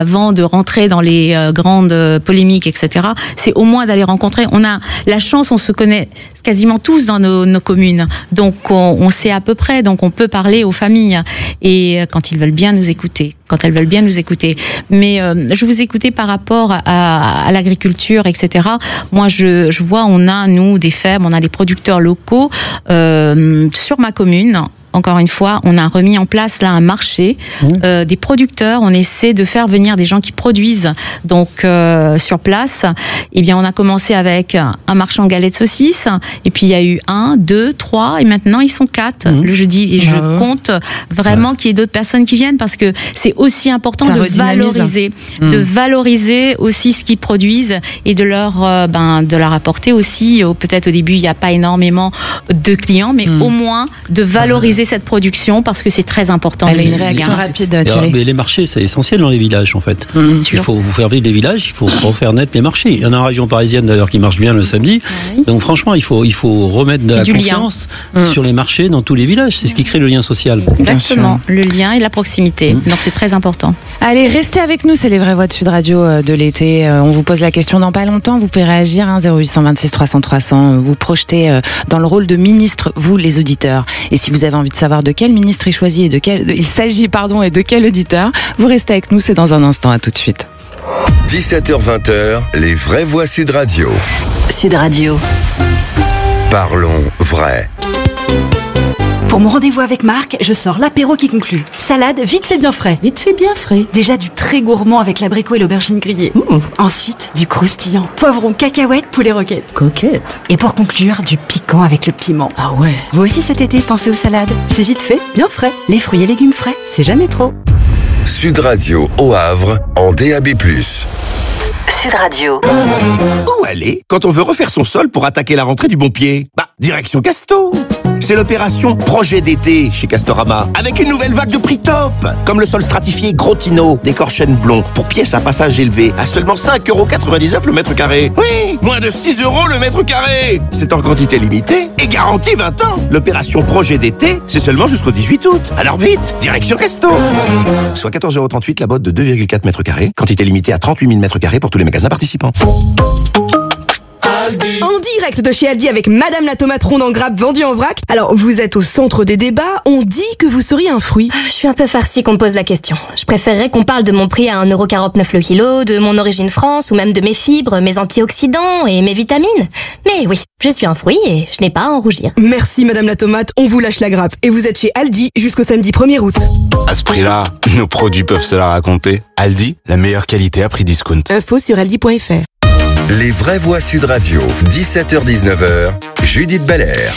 avant de rentrer dans les grandes polémiques, etc., c'est au moins d'aller rencontrer. On a la chance, on se connaît quasiment tous dans nos communes, donc on sait à peu près, donc on peut parler aux familles, et quand ils veulent bien nous écouter. Quand elles veulent bien nous écouter. Mais je vous écoutais par rapport à l'agriculture, etc. Moi, je vois, on a, nous, des fermes, on a des producteurs locaux sur ma commune. Encore une fois, on a remis en place là un marché des producteurs. On essaie de faire venir des gens qui produisent donc sur place. Eh bien, on a commencé avec un marchand de galettes de saucisses, et puis il y a eu 1, 2, 3, et maintenant ils sont 4 le jeudi. Et je compte vraiment qu'il y ait d'autres personnes qui viennent, parce que c'est aussi important de valoriser aussi ce qu'ils produisent, et de leur apporter aussi. Peut-être au début il n'y a pas énormément de clients, mais au moins de valoriser cette production, parce que c'est très important. Elle a une réaction rapide, Thierry. Mais les marchés, c'est essentiel dans les villages, en fait. Il faut vous faire vivre les villages, il faut faire naître les marchés. Il y en a en région parisienne, d'ailleurs, qui marche bien le samedi. Oui. Donc, franchement, il faut remettre de la confiance sur les marchés dans tous les villages. C'est ce qui crée le lien social. Exactement. Le lien et la proximité. Donc, c'est très important. Allez, restez avec nous. C'est les vraies voix de Sud Radio de l'été. On vous pose la question dans pas longtemps. Vous pouvez réagir, 0826 300 300. Vous projetez dans le rôle de ministre, vous, les auditeurs. Et si vous avez envie de savoir de quel ministre il s'agit et de quel auditeur, vous restez avec nous, c'est dans un instant. À tout de suite. 17h-20h, les vraies voix Sud Radio. Sud Radio. Parlons vrai. Pour mon rendez-vous avec Marc, je sors l'apéro qui conclut. Salade, vite fait bien frais. Vite fait bien frais. Déjà du très gourmand avec l'abricot et l'aubergine grillée. Ensuite, du croustillant, poivron, cacahuètes, poulet roquette. Coquette. Et pour conclure, du piquant avec le piment. Ah ouais. Vous aussi cet été, pensez aux salades. C'est vite fait, bien frais. Les fruits et légumes frais, c'est jamais trop. Sud Radio au Havre, en DAB+. Sud Radio. Où aller quand on veut refaire son sol pour attaquer la rentrée du bon pied? Direction Casto. C'est l'opération Projet d'été chez Castorama, avec une nouvelle vague de prix top, comme le sol stratifié Grotino d'Écorchène Blond, pour pièces à passage élevé, à seulement 5,99€ le mètre carré. Oui, moins de 6€ le mètre carré. C'est en quantité limitée et garantie 20 ans. L'opération Projet d'été, c'est seulement jusqu'au 18 août. Alors vite, direction Casto. Soit 14,38€ la botte de 2,4 mètres carrés, quantité limitée à 38 000 mètres carrés pour tous les magasins participants. En direct de chez Aldi avec Madame la tomate ronde en grappe vendue en vrac. Alors, vous êtes au centre des débats, on dit que vous seriez un fruit. Je suis un peu farcie qu'on me pose la question. Je préférerais qu'on parle de mon prix à 1,49€ le kilo, de mon origine France, ou même de mes fibres, mes antioxydants et mes vitamines. Mais oui, je suis un fruit et je n'ai pas à en rougir. Merci Madame la tomate, on vous lâche la grappe. Et vous êtes chez Aldi jusqu'au samedi 1er août. À ce prix-là, nos produits peuvent se la raconter. Aldi, la meilleure qualité à prix discount. Info sur aldi.fr. Les vraies voix Sud Radio, 17h-19h, Judith Belair.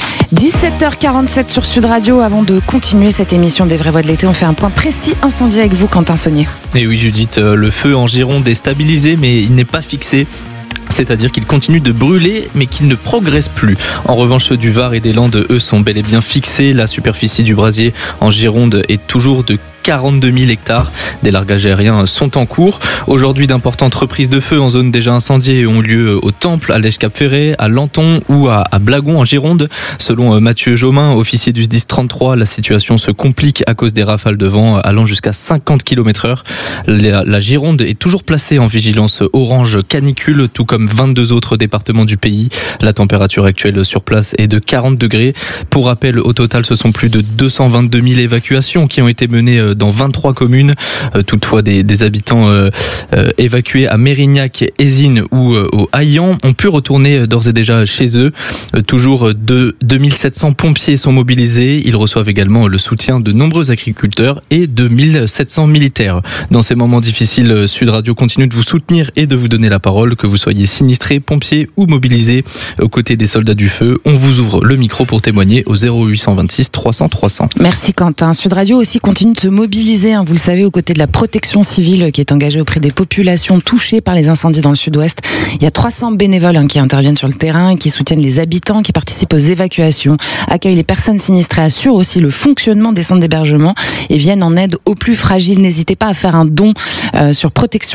17h47 sur Sud Radio. Avant de continuer cette émission des vraies voix de l'été, on fait un point précis incendie avec vous, Quentin Saunier. Et oui Judith, le feu en Gironde est stabilisé mais il n'est pas fixé. C'est-à-dire qu'il continue de brûler mais qu'il ne progresse plus. En revanche, ceux du Var et des Landes, eux, sont bel et bien fixés. La superficie du brasier en Gironde est toujours de 42 000 hectares. Des largages aériens sont en cours. Aujourd'hui, d'importantes reprises de feu en zone déjà incendiée ont lieu au Temple, à Lèche-Cap-Ferré, à Lanton ou à Blagon en Gironde. Selon Mathieu Jomain, officier du SDIS 33, la situation se complique à cause des rafales de vent allant jusqu'à 50 km/h. La Gironde est toujours placée en vigilance orange canicule, tout comme 22 autres départements du pays. La température actuelle sur place est de 40 degrés. Pour rappel, au total, ce sont plus de 222 000 évacuations qui ont été menées dans 23 communes. Toutefois, des habitants évacués à Mérignac, Ézines ou au Haillan ont pu retourner d'ores et déjà chez eux. Toujours 2700 pompiers sont mobilisés. Ils reçoivent également le soutien de nombreux agriculteurs et de 1700 militaires. Dans ces moments difficiles, Sud Radio continue de vous soutenir et de vous donner la parole, que vous soyez sinistrés, pompiers ou mobilisés aux côtés des soldats du feu. On vous ouvre le micro pour témoigner au 0826 300 300. Merci Quentin. Sud Radio aussi continue de se mobiliser, vous le savez, aux côtés de la protection civile qui est engagée auprès des populations touchées par les incendies dans le sud-ouest. Il y a 300 bénévoles qui interviennent sur le terrain, qui soutiennent les habitants, qui participent aux évacuations, accueillent les personnes sinistrées, assurent aussi le fonctionnement des centres d'hébergement et viennent en aide aux plus fragiles. N'hésitez pas à faire un don sur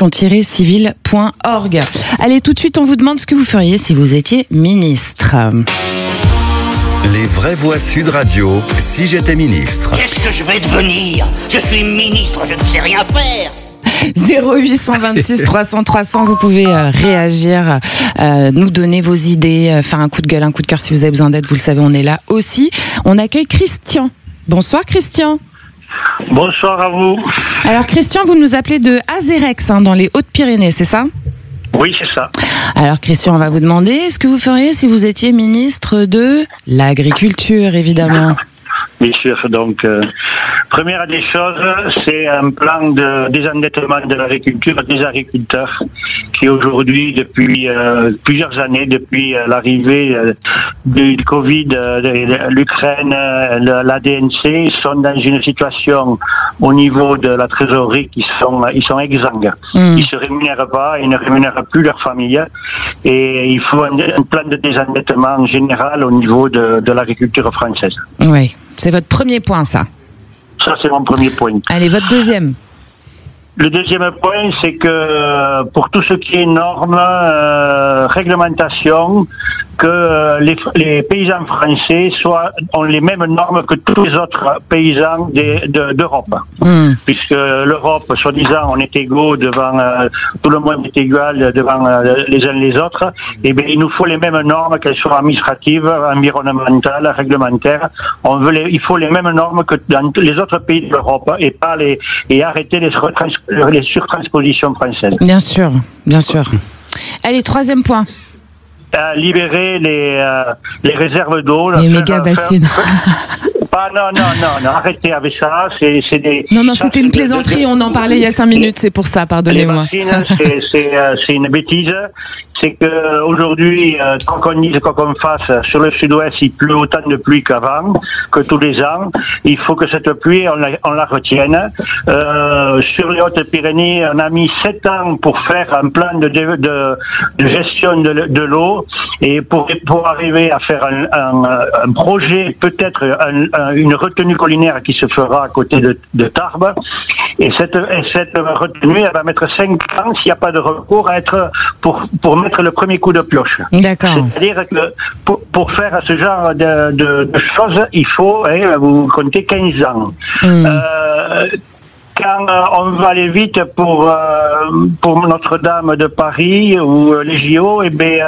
protection-civile.org. Allez, tout de suite, on vous demande ce que vous feriez si vous étiez ministre. Les vraies voix Sud Radio, si j'étais ministre. Qu'est-ce que je vais devenir? Je suis ministre, je ne sais rien faire. 0826 300 300, vous pouvez réagir, nous donner vos idées, faire un coup de gueule, un coup de cœur si vous avez besoin d'aide, vous le savez, on est là aussi. On accueille Christian. Bonsoir Christian. Bonsoir à vous. Alors Christian, vous nous appelez de Azérex, dans les Hautes-Pyrénées, c'est ça ? Oui, c'est ça. Alors Christian, on va vous demander ce que vous feriez si vous étiez ministre de l'Agriculture, évidemment. Bien sûr, donc première des choses, c'est un plan de désendettement de l'agriculture des agriculteurs qui aujourd'hui, depuis plusieurs années, depuis l'arrivée du Covid, de l'Ukraine, la DNC, sont dans une situation au niveau de la trésorerie ils sont exsangues. Ils se rémunèrent pas, ils ne rémunèrent plus leur famille et il faut un plan de désendettement général au niveau de l'agriculture française. Oui. C'est votre premier point, ça. Ça, c'est mon premier point. Allez, votre deuxième. Le deuxième point, c'est que pour tout ce qui est normes, réglementation, que les paysans français ont les mêmes normes que tous les autres paysans d'Europe. Puisque l'Europe, soi-disant, on est égaux devant, tout le monde est égal devant les uns les autres, et bien il nous faut les mêmes normes, qu'elles soient administratives, environnementales, réglementaires. Il faut les mêmes normes que dans les autres pays de l'Europe et arrêter les surtranspositions françaises. Bien sûr, bien sûr. Allez, troisième point. Libérer les réserves d'eau. Les méga bassines. Non, arrêtez avec ça. Non, c'était une plaisanterie, on en parlait il y a 5 minutes, c'est pour ça, pardonnez-moi. Les bassines, c'est une bêtise. C'est que aujourd'hui, quoi qu'on dise, quoi qu'on fasse, sur le sud-ouest, il pleut autant de pluie qu'avant, que tous les ans. Il faut que cette pluie, on la retienne. Sur les Hautes-Pyrénées, on a mis 7 ans pour faire un plan de gestion de l'eau et pour arriver à faire un projet, peut-être une retenue collinaire qui se fera à côté de Tarbes. Et cette retenue, elle va mettre 5 ans s'il n'y a pas de recours à être pour mettre le premier coup de pioche. D'accord. C'est-à-dire que pour faire ce genre de choses, il faut, vous comptez 15 ans. Quand on va aller vite pour Notre-Dame de Paris ou les JO,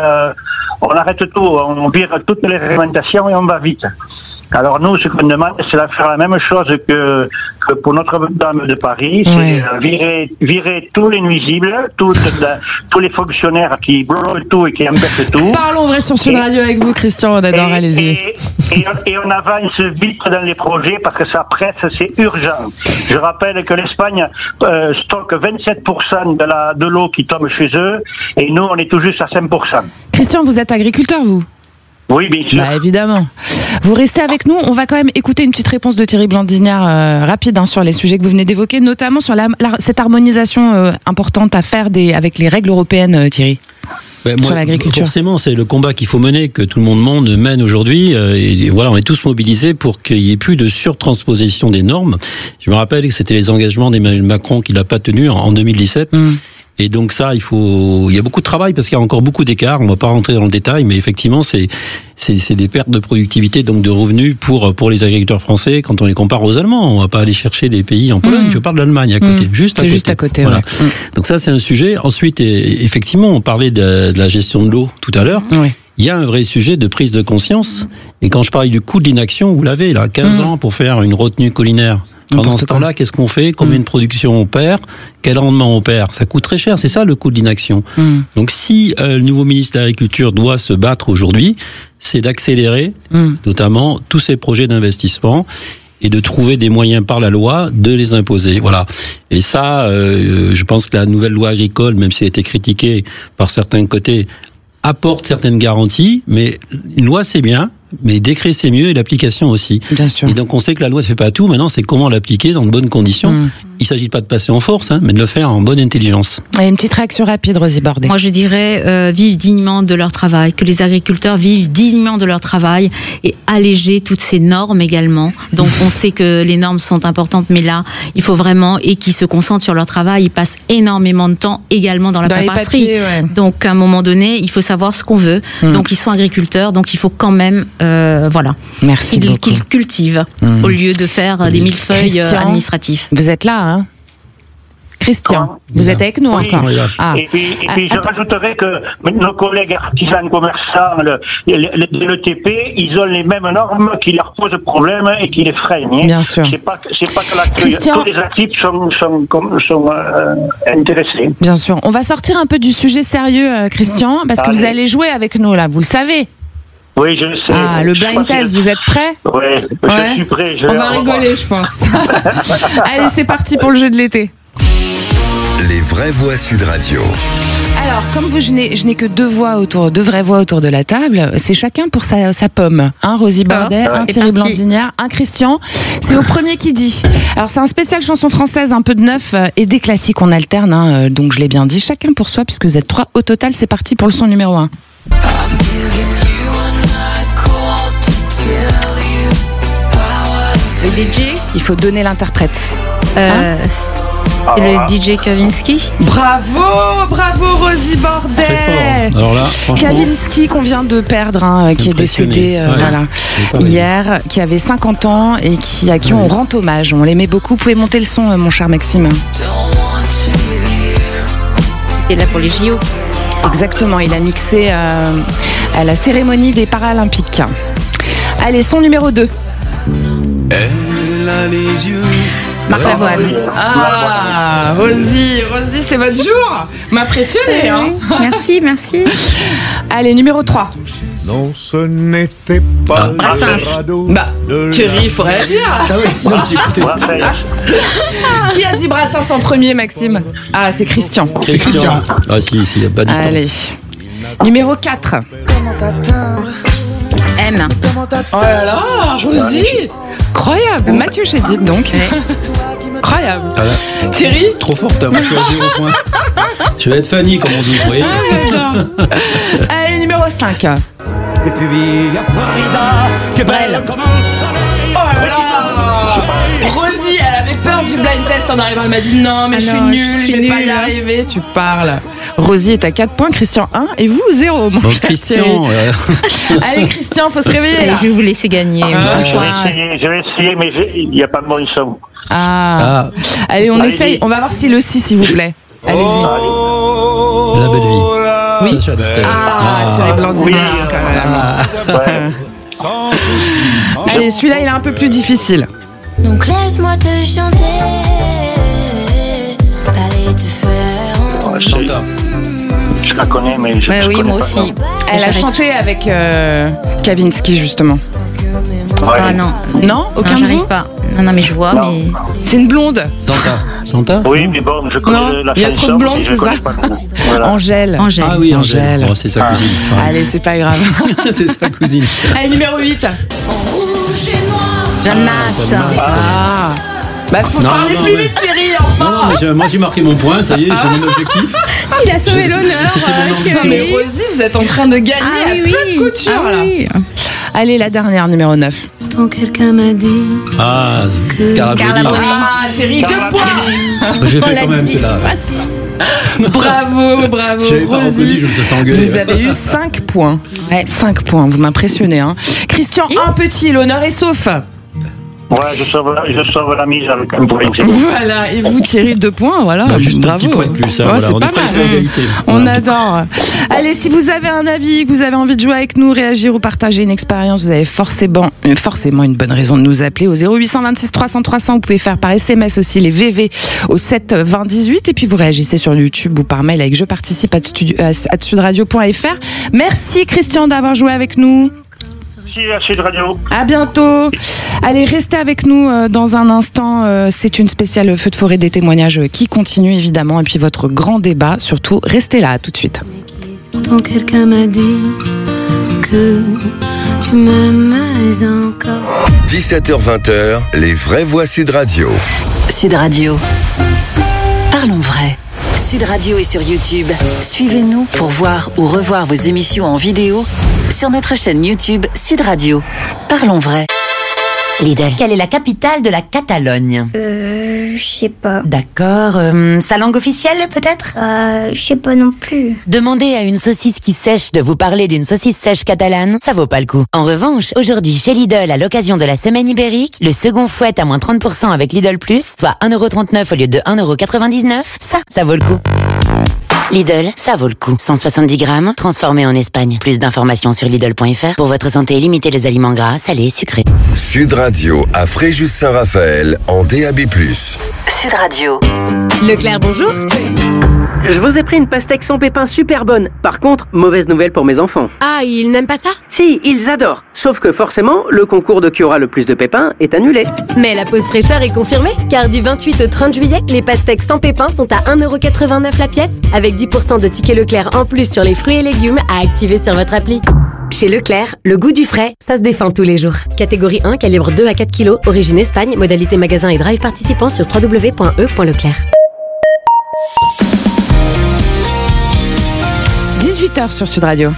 on arrête tout, on vire toutes les réglementations et on va vite. Alors nous, ce qu'on demande, c'est de faire la même chose que pour Notre-Dame de Paris, c'est virer tous les nuisibles, tous les fonctionnaires qui bloquent tout et qui empêchent tout. Parlons vrai sur Sud Radio avec vous, Christian, on adore, allez-y. Et on avance vite dans les projets parce que ça presse, c'est urgent. Je rappelle que l'Espagne stocke 27% de l'eau qui tombe chez eux et nous, on est tout juste à 5%. Christian, vous êtes agriculteur, vous ? Oui, bien sûr. Bah, évidemment. Vous restez avec nous. On va quand même écouter une petite réponse de Thierry Blandignard rapide sur les sujets que vous venez d'évoquer, notamment sur cette harmonisation importante à faire avec les règles européennes, Thierry. Sur l'agriculture. Forcément, c'est le combat qu'il faut mener, que tout le monde mène aujourd'hui. Et voilà, on est tous mobilisés pour qu'il n'y ait plus de surtransposition des normes. Je me rappelle que c'était les engagements d'Emmanuel Macron qu'il n'a pas tenus en 2017. Et donc ça, il y a beaucoup de travail parce qu'il y a encore beaucoup d'écarts. On ne va pas rentrer dans le détail, mais effectivement, c'est des pertes de productivité, donc de revenus pour les agriculteurs français quand on les compare aux Allemands. On ne va pas aller chercher des pays en Pologne. Je parle de l'Allemagne à côté, juste à côté. Voilà. Ouais. Donc ça, c'est un sujet. Ensuite, effectivement, on parlait de la gestion de l'eau tout à l'heure. Oui. Il y a un vrai sujet de prise de conscience. Et quand je parle du coût de l'inaction, vous l'avez là, 15 ans pour faire une retenue collinaire. Pendant ce temps-là, qu'est-ce qu'on fait ? Combien de production on perd ? Quel rendement on perd ? Ça coûte très cher, c'est ça le coût de l'inaction. Donc si le nouveau ministre de l'Agriculture doit se battre aujourd'hui, c'est d'accélérer notamment tous ces projets d'investissement et de trouver des moyens par la loi de les imposer. Voilà. Et ça, je pense que la nouvelle loi agricole, même si elle a été critiquée par certains côtés, apporte certaines garanties, mais une loi c'est bien, mais décret c'est mieux et l'application aussi. Bien sûr. Et donc on sait que la loi ne fait pas tout, maintenant c'est comment l'appliquer dans de bonnes conditions. Il ne s'agit pas de passer en force, mais de le faire en bonne intelligence. Et une petite réaction rapide, Rosie Bordet. Moi je dirais vivre dignement de leur travail, que les agriculteurs vivent dignement de leur travail et alléger toutes ces normes également. Donc on sait que les normes sont importantes, mais là il faut vraiment, et qu'ils se concentrent sur leur travail, ils passent énormément de temps également dans la paperasserie. Donc à un moment donné, il faut savoir ce qu'on veut. Donc ils sont agriculteurs, donc il faut quand même Merci beaucoup. Qu'ils cultivent au lieu de faire des millefeuilles administratifs. Vous êtes là, hein ? Christian, vous êtes avec nous encore. Et puis je rajouterais que nos collègues artisans commerçants, le TP, ils ont les mêmes normes qui leur posent problème et qui les freinent. Bien sûr. C'est pas que la Christian, tous les artistes sont intéressés. Bien sûr. On va sortir un peu du sujet sérieux, Christian, parce que vous allez jouer avec nous là, vous le savez. Oui, je le sais. Le blind test, vous êtes prêts? Oui, je suis prêt. On va rigoler, je pense. Allez, c'est parti pour le jeu de l'été. Les vraies voix Sud Radio. Alors, comme je n'ai que deux vraies voix autour de la table, c'est chacun pour sa pomme. Un Rosie Bardet, un Thierry Blandinière, un Christian. C'est au premier qui dit. Alors, c'est un spécial chanson française, un peu de neuf et des classiques, on alterne. Donc, je l'ai bien dit, chacun pour soi, puisque vous êtes 3 au total. C'est parti pour le son numéro 1. Le DJ, il faut donner l'interprète. C'est le DJ Kavinsky. Bravo Rosie Bardet. Très fort. Alors là, franchement... Kavinsky qu'on vient de perdre, qui est décédé hier, qui avait 50 ans et à qui on rend hommage. On l'aimait beaucoup. Vous pouvez monter le son, mon cher Maxime. C'était là pour les JO. Exactement, il a mixé à la cérémonie des Paralympiques. Allez, son numéro 2. Elle a les yeux. Marc Lavoine. Rosie, c'est votre jour. M'impressionné, hein. Merci. Allez, numéro 3. Non, ce n'était pas Brassens. Thierry, il faut réagir. Qui a dit Brassens en premier, Maxime? C'est Christian. C'est Christian. Si, il n'y a pas de distance. Allez. Numéro 4. M. Oh là là, Rosie. Incroyable. Mathieu Chédid, donc. Incroyable. Thierry. Trop forte, moi je suis à 0 point. Je vais être Fanny, comme on dit. Oui. Allez, numéro 5. Et puis il y a Farida, que belle comme un soleil. Oh là là. Rosie, elle avait peur du blind test en arrivant. Elle m'a dit non, mais je suis nulle, je vais pas y arriver. Tu parles. Rosie est à 4 points, Christian 1 et vous 0. Mon cher Christian. Allez, Christian, faut se réveiller. Allez, je vais vous laisser gagner. Je vais essayer, mais il n'y a pas de bon son. Allez, on essaye. On va voir si le 6, s'il vous plaît. Allez-y. La belle vie. Oui. Thierry Blandinière, quand même. Allez, celui-là, il est un peu plus difficile. Donc laisse-moi te chanter, fallait te faire. Chanta. Je la connais, mais je oui, connais moi pas, aussi. non. Elle a chanté avec Kavinsky, justement. Non. Non, aucun de vous pas. Non, mais je vois, mais... C'est une blonde. Santa. Oui, mais bon, je connais la chanson. Il y a trop de blondes, c'est ça. Angèle. Ah oui, Angèle. Oh, c'est sa cousine. Allez, c'est pas grave. C'est sa cousine. Allez, numéro 8. Jeanne Masse. Faut parler plus vite, Thierry, enfin. Non, mais moi j'ai marqué mon point, ça y est, j'ai mon objectif. Il a sauvé l'honneur, Thierry. Mais Rosie, vous êtes en train de gagner à plat de couture, là. Allez, la dernière, numéro 9. Pourtant quelqu'un m'a dit Carla Bruni. Thierry, 2 points. J'ai fait quand même, c'est là. Bravo, J'avais pas reconnu, je me suis fait engueuler. Vous avez eu 5 points. 5 points, vous m'impressionnez. Hein. Christian, un petit, l'honneur est sauf. Ouais, je sauve la mise avec un point. Voilà, et vous, Thierry, 2 points, voilà. Juste bravo. un petit point de plus. Ouais, c'est pas mal. On adore. Allez, si vous avez un avis, que vous avez envie de jouer avec nous, réagir ou partager une expérience, vous avez forcément une bonne raison de nous appeler au 0826 300 300. Vous pouvez faire par SMS aussi les VV au 7 20 18. Et puis vous réagissez sur YouTube ou par mail avec je participe à sudradio.fr. Merci Christian d'avoir joué avec nous. Merci à Sud Radio. À bientôt. Allez, restez avec nous dans un instant. C'est une spéciale feu de forêt des témoignages qui continue évidemment. Et puis votre grand débat, surtout, restez là, tout de suite. Pourtant quelqu'un m'a dit que tu m'aimes encore. 17h-20h, les vraies voix Sud Radio. Sud Radio. Parlons vrai. Sud Radio est sur YouTube. Suivez-nous pour voir ou revoir vos émissions en vidéo sur notre chaîne YouTube Sud Radio. Parlons vrai. Lidl. Quelle est la capitale de la Catalogne? Je sais pas. D'accord. Sa langue officielle, peut-être? Je sais pas non plus. Demandez à une saucisse qui sèche de vous parler d'une saucisse sèche catalane, ça vaut pas le coup. En revanche, aujourd'hui chez Lidl, à l'occasion de la semaine ibérique, le second fouette à moins 30% avec Lidl Plus, soit 1,39€ au lieu de 1,99€, ça vaut le coup. Lidl, ça vaut le coup. 170 grammes, transformé en Espagne. Plus d'informations sur Lidl.fr. Pour votre santé, limitez les aliments gras, salés, sucrés. Sud Radio à Fréjus-Saint-Raphaël en DAB+. Sud Radio. Leclerc, bonjour. Je vous ai pris une pastèque sans pépins super bonne. Par contre, mauvaise nouvelle pour mes enfants. Ah, ils n'aiment pas ça? Si, ils adorent. Sauf que forcément, le concours de qui aura le plus de pépins est annulé. Mais la pause fraîcheur est confirmée, car du 28 au 30 juillet, les pastèques sans pépins sont à 1,89€ la pièce, avec 10% de tickets Leclerc en plus sur les fruits et légumes à activer sur votre appli. Chez Leclerc, le goût du frais, ça se défend tous les jours. Catégorie 1, calibre 2 à 4 kg, origine Espagne, modalité magasin et drive participant sur www.e.leclerc. 18h sur Sud Radio.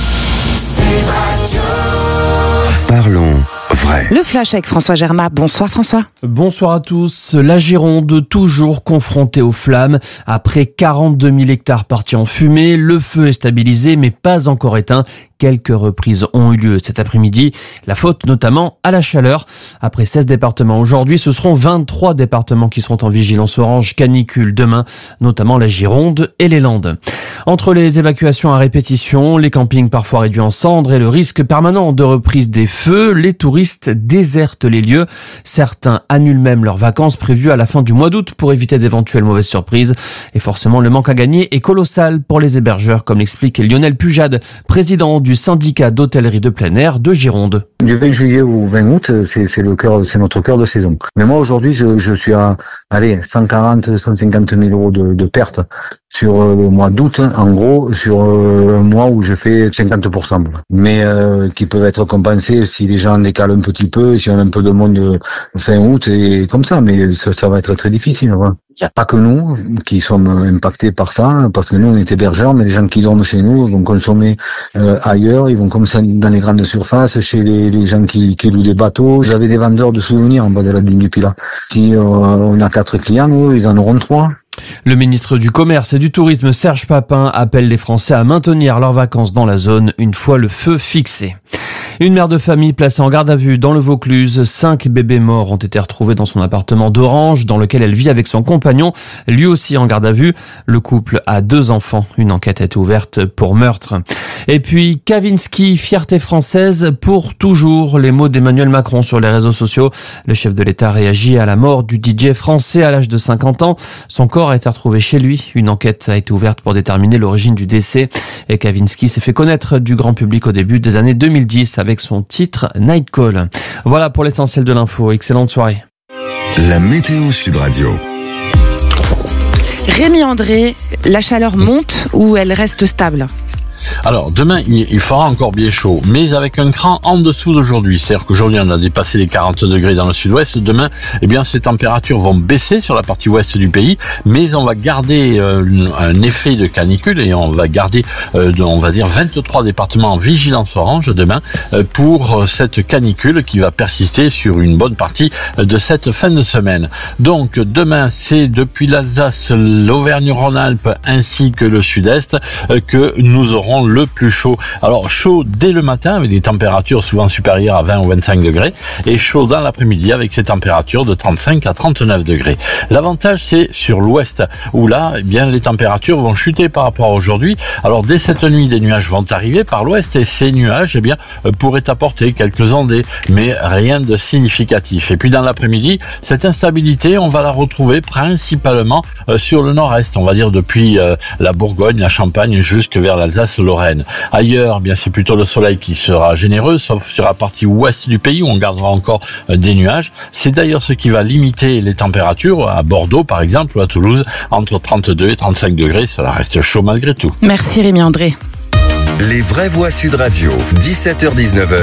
Parlons vrai. Le flash avec François Germain. Bonsoir François. Bonsoir à tous. La Gironde, toujours confrontée aux flammes. Après 42 000 hectares partis en fumée, le feu est stabilisé mais pas encore éteint. Quelques reprises ont eu lieu cet après-midi. La faute notamment à la chaleur. Après 16 départements aujourd'hui, ce seront 23 départements qui seront en vigilance orange canicule demain, notamment la Gironde et les Landes. Entre les évacuations à répétition, les campings parfois réduits en cendres et le risque permanent de reprise des feux, les touristes désertent les lieux. Certains annulent même leurs vacances prévues à la fin du mois d'août pour éviter d'éventuelles mauvaises surprises. Et forcément, le manque à gagner est colossal pour les hébergeurs, comme l'explique Lionel Pujade, président du syndicat d'hôtellerie de plein air de Gironde. Du 20 juillet au 20 août, c'est notre cœur de saison. Mais moi aujourd'hui, je suis à 150 000 euros de pertes sur le mois d'août, en gros, sur un mois où je fais 50%. Mais qui peuvent être compensés si les gens décalent un petit peu, si on a un peu de monde fin août et comme ça. Mais ça va être très difficile. Voilà. Il n'y a pas que nous qui sommes impactés par ça, parce que nous on est hébergeurs, mais les gens qui dorment chez nous vont consommer ailleurs, ils vont comme ça dans les grandes surfaces, chez les gens qui louent des bateaux. J'avais des vendeurs de souvenirs en bas de la dune du Pilat. Si on a 4 clients, nous, ils en auront 3. Le ministre du Commerce et du Tourisme, Serge Papin, appelle les Français à maintenir leurs vacances dans la zone une fois le feu fixé. Une mère de famille placée en garde à vue dans le Vaucluse. 5 bébés morts ont été retrouvés dans son appartement d'Orange, dans lequel elle vit avec son compagnon, lui aussi en garde à vue. Le couple a 2 enfants. Une enquête a été ouverte pour meurtre. Et puis, Kavinsky, fierté française pour toujours. Les mots d'Emmanuel Macron sur les réseaux sociaux. Le chef de l'État réagit à la mort du DJ français à l'âge de 50 ans. Son corps a été retrouvé chez lui. Une enquête a été ouverte pour déterminer l'origine du décès. Et Kavinsky s'est fait connaître du grand public au début des années 2010 avec son titre Night Call. Voilà pour l'essentiel de l'info. Excellente soirée. La météo Sud Radio. Rémi André, la chaleur monte ou elle reste stable ? Alors, demain, il fera encore bien chaud, mais avec un cran en dessous d'aujourd'hui. C'est-à-dire qu'aujourd'hui, on a dépassé les 40 degrés dans le sud-ouest. Demain, eh bien, ces températures vont baisser sur la partie ouest du pays, mais on va garder un effet de canicule et on va garder, on va dire, 23 départements en vigilance orange demain pour cette canicule qui va persister sur une bonne partie de cette fin de semaine. Donc, demain, c'est depuis l'Alsace, l'Auvergne-Rhône-Alpes ainsi que le sud-est que nous aurons le plus chaud. Alors chaud dès le matin avec des températures souvent supérieures à 20 ou 25 degrés et chaud dans l'après-midi avec ces températures de 35 à 39 degrés. L'avantage c'est sur l'ouest où là eh bien les températures vont chuter par rapport à aujourd'hui. Alors dès cette nuit des nuages vont arriver par l'ouest et ces nuages eh bien pourraient apporter quelques ondées mais rien de significatif. Et puis dans l'après-midi cette instabilité on va la retrouver principalement sur le nord-est, on va dire depuis la Bourgogne, la Champagne jusque vers l'Alsace-Lorraine. Ailleurs, bien c'est plutôt le soleil qui sera généreux, sauf sur la partie ouest du pays où on gardera encore des nuages. C'est d'ailleurs ce qui va limiter les températures à Bordeaux par exemple ou à Toulouse entre 32 et 35 degrés. Cela reste chaud malgré tout. Merci Rémi André. Les vraies voix Sud Radio, 17h-19h,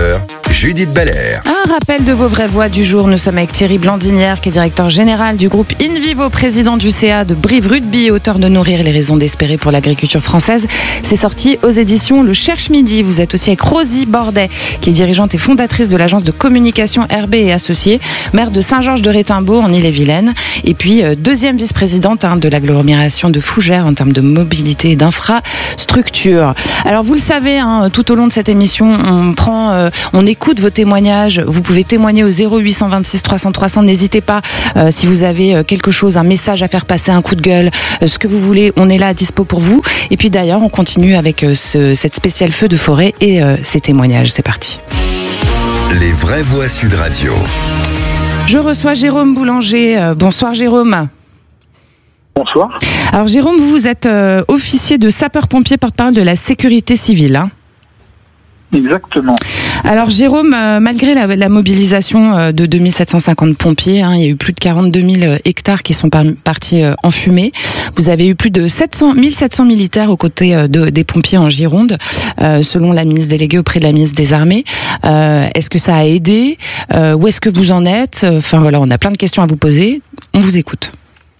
Judith Belair. Un rappel de vos vraies voix du jour. Nous sommes avec Thierry Blandinière, qui est directeur général du groupe InVivo, président du CA de Brive-Rugby et auteur de Nourrir les raisons d'espérer pour l'agriculture française. C'est sorti aux éditions Le Cherche Midi. Vous êtes aussi avec Rosie Bordet, qui est dirigeante et fondatrice de l'agence de communication RB et Associés, maire de Saint-Georges-de-Rétimbaud en Ille-et-Vilaine, et puis deuxième vice-présidente de l'agglomération de Fougères en termes de mobilité et d'infrastructure. Alors vous le savez, tout au long de cette émission, on écoute vos témoignages. Vous pouvez témoigner au 0826 300 300. N'hésitez pas si vous avez quelque chose, un message à faire passer, un coup de gueule, ce que vous voulez. On est là à dispo pour vous. Et puis d'ailleurs, on continue avec cette spéciale feu de forêt et ces témoignages. C'est parti. Les vraies voix Sud Radio. Je reçois Jérôme Boulanger. Bonsoir Jérôme. Bonsoir. Alors Jérôme, vous êtes officier de sapeur-pompier, porte-parole de la sécurité civile. Exactement. Alors Jérôme, malgré la mobilisation de 2750 pompiers, il y a eu plus de 42 000 hectares qui sont partis en fumée. Vous avez eu plus de 1700 militaires aux côtés des pompiers en Gironde, selon la ministre déléguée auprès de la ministre des Armées. Est-ce que ça a aidé ? Où est-ce que vous en êtes ? Enfin voilà, on a plein de questions à vous poser. On vous écoute.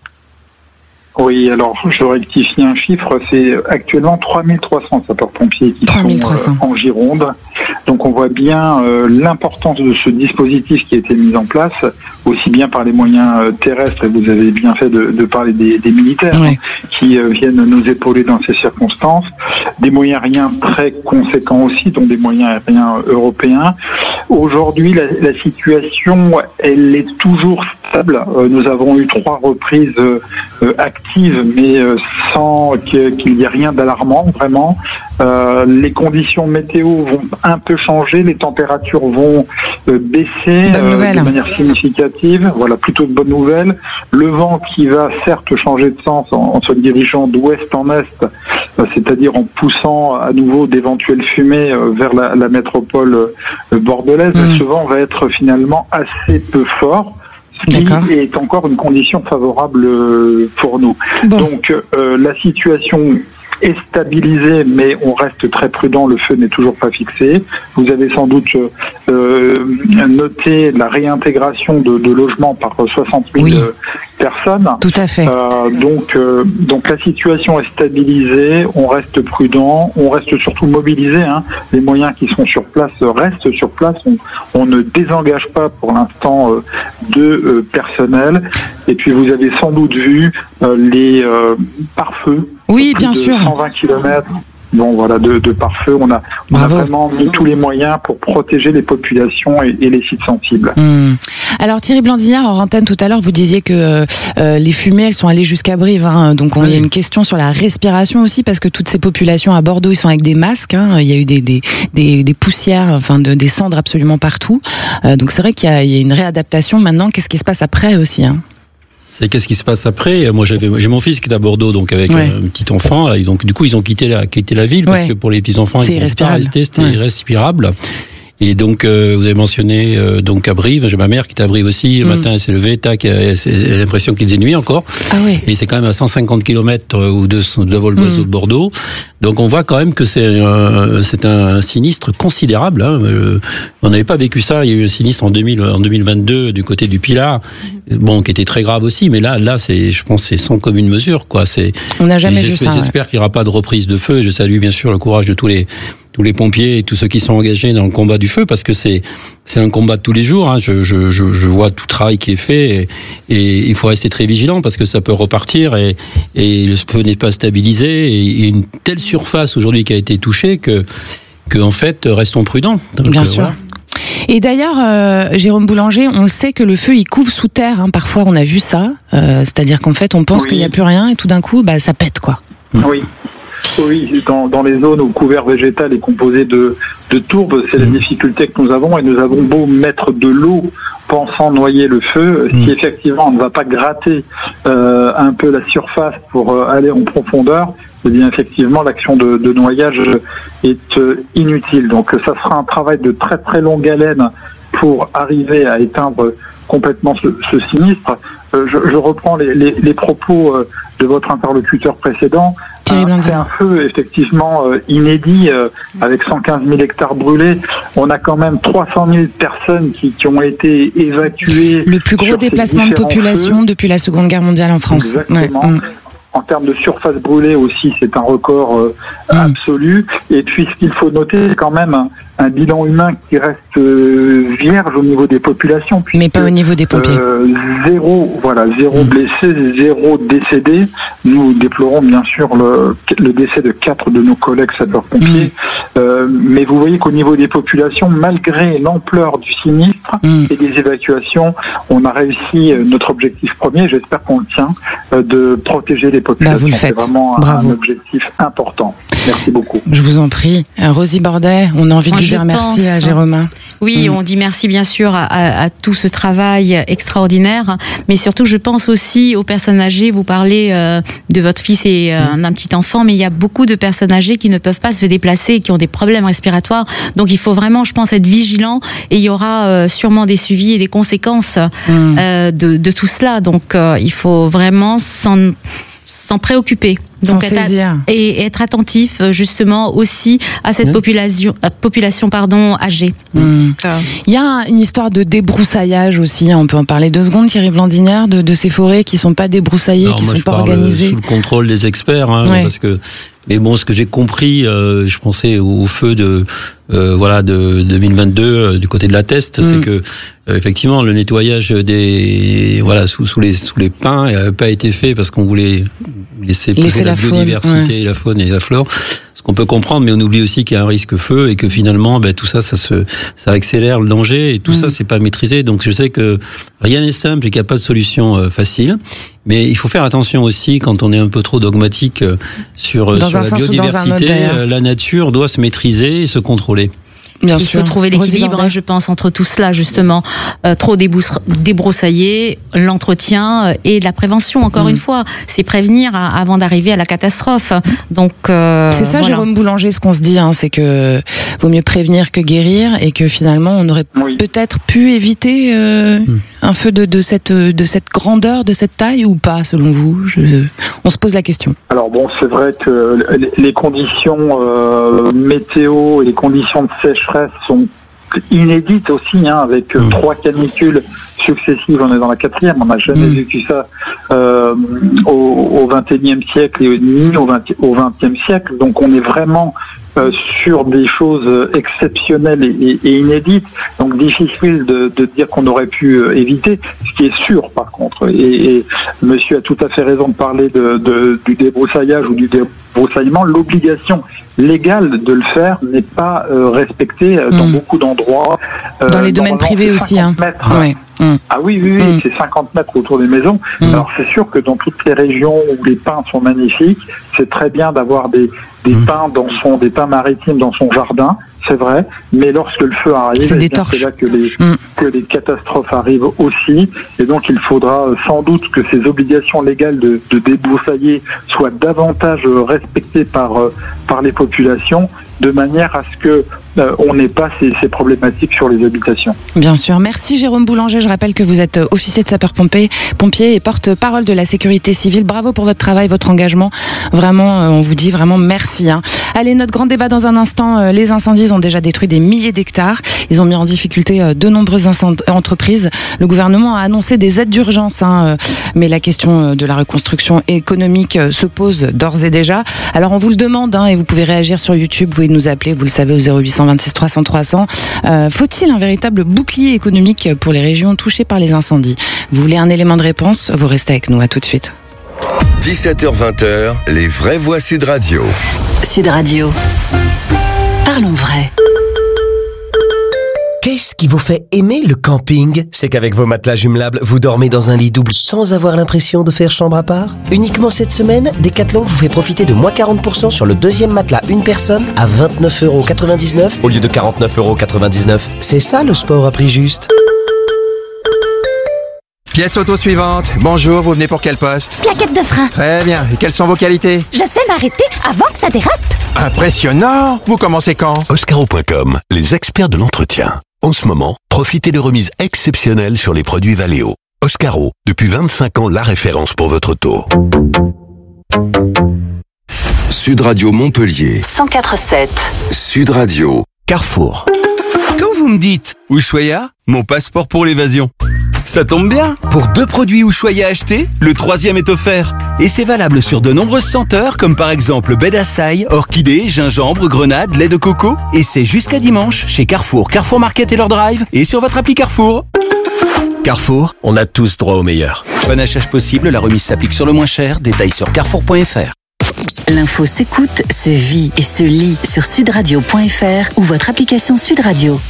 Oui, alors je rectifie un chiffre, c'est actuellement 3300 sapeurs-pompiers qui sont en Gironde. Donc on voit bien l'importance de ce dispositif qui a été mis en place, aussi bien par les moyens terrestres, et vous avez bien fait de parler des militaires qui viennent nous épauler dans ces circonstances, des moyens aériens très conséquents aussi, dont des moyens aériens européens. Aujourd'hui, la situation, elle est toujours stable. Nous avons eu 3 reprises actives, mais sans qu'il y ait rien d'alarmant, vraiment. Les conditions météo vont un peu changer, les températures vont baisser de manière significative. Voilà, plutôt de bonnes nouvelles. Le vent qui va certes changer de sens en se dirigeant d'ouest en est, c'est-à-dire en poussant à nouveau d'éventuelles fumées vers la métropole bordelaise. Ce vent va être finalement assez peu fort, ce qui est encore une condition favorable pour nous. Donc la situation est stabilisée, mais on reste très prudent, le feu n'est toujours pas fixé. Vous avez sans doute noté la réintégration de logements par 60 000 personnes. Tout à fait. Donc la situation est stabilisée, on reste prudent, on reste surtout mobilisé. Les moyens qui sont sur place restent sur place. On ne désengage pas pour l'instant de personnel. Et puis vous avez sans doute vu les pare-feux. Oui, bien sûr. 120 km. Bon, voilà, de pare-feu. On a vraiment mis tous les moyens pour protéger les populations et les sites sensibles. Alors Thierry Blandinière, en antenne tout à l'heure, vous disiez que les fumées, elles sont allées jusqu'à Brive. Donc il y a une question sur la respiration aussi, parce que toutes ces populations à Bordeaux, ils sont avec des masques. Il y a eu des poussières, des cendres absolument partout. Donc c'est vrai qu'il y a une réadaptation maintenant. Qu'est-ce qui se passe après aussi C'est qu'est-ce qui se passe après. Moi, j'ai mon fils qui est à Bordeaux, donc avec un petit enfant. Et donc, du coup, ils ont quitté la ville parce que pour les petits enfants, ils ne pouvaient pas rester. C'était irrespirable. Et donc, vous avez mentionné donc à Brive. J'ai ma mère qui est à Brive aussi. Le matin, elle s'est levée, tac, elle a l'impression qu'il faisait nuit encore. Et c'est quand même à 150 km ou de vol d'oiseau de Bordeaux. Donc, on voit quand même que c'est un sinistre considérable. On n'avait pas vécu ça. Il y a eu un sinistre en 2022 du côté du Pilat, qui était très grave aussi. Mais là, je pense, c'est sans commune mesure, quoi. On n'a jamais vu ça. J'espère qu'il n'y aura pas de reprise de feu. Je salue bien sûr le courage de tous les pompiers et tous ceux qui sont engagés dans le combat du feu, parce que c'est un combat de tous les jours. Je vois tout le travail qui est fait et il faut rester très vigilant parce que ça peut repartir et le feu n'est pas stabilisé et une telle surface aujourd'hui qui a été touchée que en fait, restons prudents. Donc, bien sûr. Voilà. Et d'ailleurs, Jérôme Boulanger, on sait que le feu, il couve sous terre. Parfois, on a vu ça. C'est-à-dire qu'en fait, on pense qu'il n'y a plus rien et tout d'un coup, ça pète, quoi. Oui, dans les zones où le couvert végétal est composé de tourbe, c'est la difficulté que nous avons, et nous avons beau mettre de l'eau pensant noyer le feu, si effectivement on ne va pas gratter un peu la surface pour aller en profondeur, eh bien effectivement l'action de noyage est inutile. Donc ça sera un travail de très très longue haleine pour arriver à éteindre complètement ce sinistre. Je reprends les propos de votre interlocuteur précédent. Blandine. C'est un feu effectivement inédit, avec 115 000 hectares brûlés. On a quand même 300 000 personnes qui ont été évacuées. Le plus gros déplacement de population depuis la Seconde Guerre mondiale en France. Exactement. Ouais. En termes de surface brûlée aussi, c'est un record absolu. Et puis, ce qu'il faut noter, c'est quand même un bilan humain qui reste vierge au niveau des populations. Mais pas au niveau des pompiers. Zéro blessé, zéro décédé. Nous déplorons bien sûr le décès de 4 de nos collègues sapeurs-pompiers. Mais vous voyez qu'au niveau des populations, malgré l'ampleur du sinistre et des évacuations, on a réussi notre objectif premier, j'espère qu'on le tient, de protéger les populations. Vous le faites. C'est vraiment Bravo. un objectif important. Merci beaucoup. Je vous en prie. Rosie Bordet, on a envie de lui dire merci à Jérôme. Oui, on dit merci bien sûr à tout ce travail extraordinaire, mais surtout je pense aussi aux personnes âgées. Vous parlez de votre fils et d'un petit enfant, mais il y a beaucoup de personnes âgées qui ne peuvent pas se déplacer et qui ont des problèmes respiratoires. Donc il faut vraiment, je pense, être vigilant et il y aura sûrement des suivis et des conséquences de tout cela. Donc il faut vraiment s'en préoccuper. Donc être attentif justement aussi à cette population âgée. Il y a une histoire de débroussaillage aussi, on peut en parler 2 secondes, Thierry Blandinière, de ces forêts qui ne sont pas débroussaillées, qui ne sont pas organisées. Sous le contrôle des experts, parce que, mais bon, ce que j'ai compris, je pensais au feu de 2022 du côté de la Teste, c'est que effectivement le nettoyage sous les pins n'avait pas été fait parce qu'on voulait laisser la biodiversité, la faune et la flore. Ce qu'on peut comprendre, mais on oublie aussi qu'il y a un risque feu et que finalement, tout ça, ça accélère le danger et tout ça, c'est pas maîtrisé. Donc je sais que rien n'est simple et qu'il n'y a pas de solution facile. Mais il faut faire attention aussi quand on est un peu trop dogmatique sur la biodiversité. La nature doit se maîtriser et se contrôler. Il faut trouver l'équilibre, je pense, entre tout cela, justement. Trop débroussailler, l'entretien et la prévention, encore une fois. C'est prévenir avant d'arriver à la catastrophe. Donc, c'est ça, Jérôme Boulanger, ce qu'on se dit, c'est que vaut mieux prévenir que guérir et que finalement, on aurait peut-être pu éviter un feu de cette grandeur, de cette taille ou pas, selon vous? On se pose la question. Alors bon, c'est vrai que les conditions météo et les conditions de sécheresse sont inédites aussi, avec 3 canicules successives. On est dans la 4e, on n'a jamais vécu ça au XXIe siècle et ni au XXe siècle. Donc on est vraiment sur des choses exceptionnelles et inédites, donc difficile de dire qu'on aurait pu éviter. Ce qui est sûr, par contre, et monsieur a tout à fait raison de parler du débroussaillage ou du débroussaillement, l'obligation légale de le faire n'est pas respectée dans beaucoup d'endroits. Dans les domaines privés aussi. Ah oui, c'est 50 mètres autour des maisons. Alors c'est sûr que dans toutes les régions où les pins sont magnifiques, c'est très bien d'avoir des pins maritimes dans son jardin, c'est vrai, mais lorsque le feu arrive, c'est là que les catastrophes arrivent aussi, et donc il faudra sans doute que ces obligations légales de débroussailler soient davantage respectées par les populations, de manière à ce que on n'ait pas ces problématiques sur les habitations. Bien sûr. Merci Jérôme Boulanger. Je rappelle que vous êtes officier de sapeur-pompier et porte-parole de la sécurité civile. Bravo pour votre travail, votre engagement. Vraiment, on vous dit vraiment merci. Allez, notre grand débat dans un instant. Les incendies ont déjà détruit des milliers d'hectares. Ils ont mis en difficulté de nombreuses entreprises. Le gouvernement a annoncé des aides d'urgence, mais la question de la reconstruction économique se pose d'ores et déjà. Alors on vous le demande, et vous pouvez réagir sur YouTube. Vous pouvez nous appeler, vous le savez, au 0826 300 300. Faut-il un véritable bouclier économique pour les régions touchées par les incendies? Vous voulez un élément de réponse? Vous restez avec nous. À tout de suite. 17h-20h, les vraies voix Sud Radio. Sud Radio. Parlons vrai. Qu'est-ce qui vous fait aimer le camping? C'est qu'avec vos matelas jumelables, vous dormez dans un lit double sans avoir l'impression de faire chambre à part? Uniquement cette semaine, Decathlon vous fait profiter de moins 40% sur le 2e matelas une personne à 29,99€ au lieu de 49,99€. C'est ça le sport à prix juste. Pièce auto suivante. Bonjour, vous venez pour quel poste? Plaquette de frein. Très bien. Et quelles sont vos qualités? Je sais m'arrêter avant que ça dérape. Impressionnant. Vous commencez quand? Oscaro.com, les experts de l'entretien. En ce moment, profitez de remises exceptionnelles sur les produits Valeo. Oscaro, depuis 25 ans, la référence pour votre auto. Sud Radio Montpellier. 104.7. Sud Radio. Carrefour. Quand vous me dites Ushuaïa, mon passeport pour l'évasion. Ça tombe bien, pour 2 produits Ushuaïa achetés, le 3e est offert. Et c'est valable sur de nombreuses senteurs, comme par exemple baie d'Açaï, orchidée, gingembre, grenade, lait de coco. Et c'est jusqu'à dimanche chez Carrefour, Carrefour Market et leur drive, et sur votre appli Carrefour. Carrefour, on a tous droit au meilleur. Bon achat possible, la remise s'applique sur le moins cher, détails sur carrefour.fr. L'info s'écoute, se vit et se lit sur sudradio.fr ou votre application Sud Radio.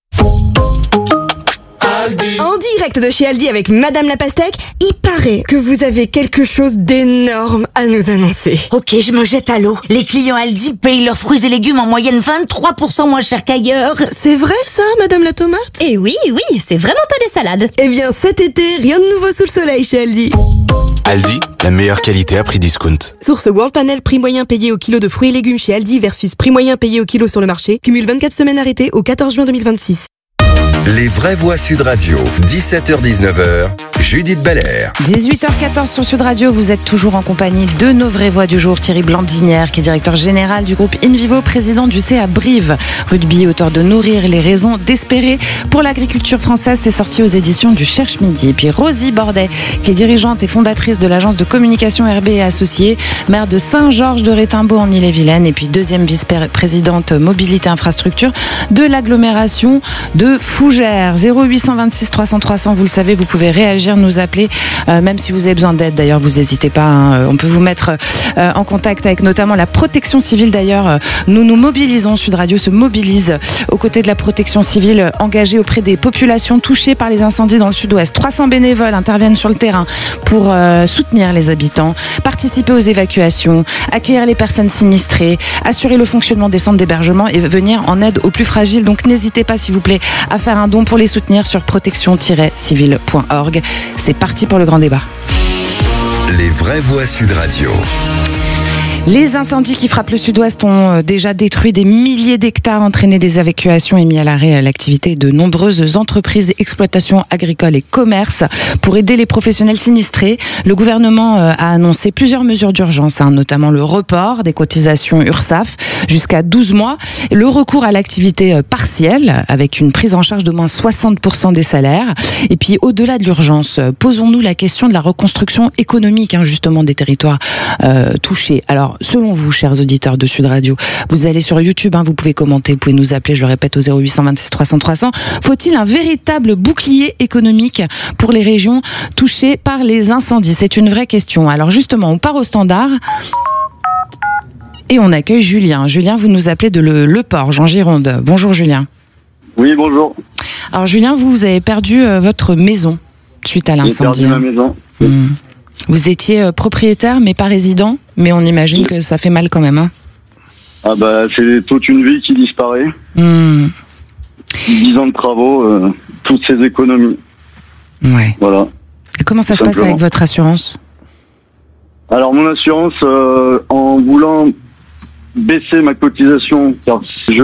En direct de chez Aldi avec Madame la Pastèque, il paraît que vous avez quelque chose d'énorme à nous annoncer. Ok, je me jette à l'eau. Les clients Aldi payent leurs fruits et légumes en moyenne 23% moins cher qu'ailleurs. C'est vrai ça, Madame la Tomate? Eh oui, c'est vraiment pas des salades. Eh bien cet été, rien de nouveau sous le soleil chez Aldi. Aldi, la meilleure qualité à prix discount. Source World Panel, prix moyen payé au kilo de fruits et légumes chez Aldi versus prix moyen payé au kilo sur le marché. Cumule 24 semaines arrêtées au 14 juin 2026. Les vraies voix Sud Radio, 17h-19h, Judith Belair. 18h14 sur Sud Radio, vous êtes toujours en compagnie de nos vraies voix du jour. Thierry Blandinière, qui est directeur général du groupe InVivo, président du CA Brive Rugby, auteur de Nourrir les raisons d'espérer pour l'agriculture française, c'est sorti aux éditions du Cherche Midi. Et puis Rosie Bordet, qui est dirigeante et fondatrice de l'agence de communication RB et Associés, maire de Saint-Georges de Rétimbaud en Ille-et-Vilaine, et puis deuxième vice-présidente mobilité infrastructure de l'agglomération de Fougères. 0826 300 300, vous le savez, vous pouvez réagir, nous appeler, même si vous avez besoin d'aide. D'ailleurs, vous n'hésitez pas, hein, on peut vous mettre en contact avec notamment la protection civile. D'ailleurs, nous nous mobilisons, Sud Radio se mobilise aux côtés de la protection civile engagée auprès des populations touchées par les incendies dans le sud-ouest. 300 bénévoles interviennent sur le terrain pour soutenir les habitants, participer aux évacuations, accueillir les personnes sinistrées, assurer le fonctionnement des centres d'hébergement et venir en aide aux plus fragiles. Donc n'hésitez pas, s'il vous plaît, à faire un don pour les soutenir sur protection-civile.org. C'est parti pour le grand débat. Les vraies voix Sud Radio. Les incendies qui frappent le sud-ouest ont déjà détruit des milliers d'hectares, entraîné des évacuations et mis à l'arrêt l'activité de nombreuses entreprises, exploitations agricoles et commerces. Pour aider les professionnels sinistrés, le gouvernement a annoncé plusieurs mesures d'urgence, notamment le report des cotisations URSSAF jusqu'à 12 mois, le recours à l'activité partielle avec une prise en charge d'au moins 60% des salaires. Et puis au-delà de l'urgence, posons-nous la question de la reconstruction économique justement des territoires touchés. Alors, selon vous, chers auditeurs de Sud Radio, vous allez sur YouTube, vous pouvez commenter, vous pouvez nous appeler, je le répète, au 0826 300 300. Faut-il un véritable bouclier économique pour les régions touchées par les incendies? C'est une vraie question. Alors justement, on part au standard et on accueille Julien. Julien, vous nous appelez de Le Porge, en Gironde. Bonjour Julien. Oui, bonjour. Alors Julien, vous avez perdu votre maison suite à l'incendie. J'ai perdu ma maison. Vous étiez propriétaire mais pas résident, mais on imagine que ça fait mal quand même. Ah bah c'est toute une vie qui disparaît. 10 ans de travaux, toutes ces économies. Ouais. Voilà. Et comment ça se passe avec votre assurance? Alors mon assurance, en voulant baisser ma cotisation, car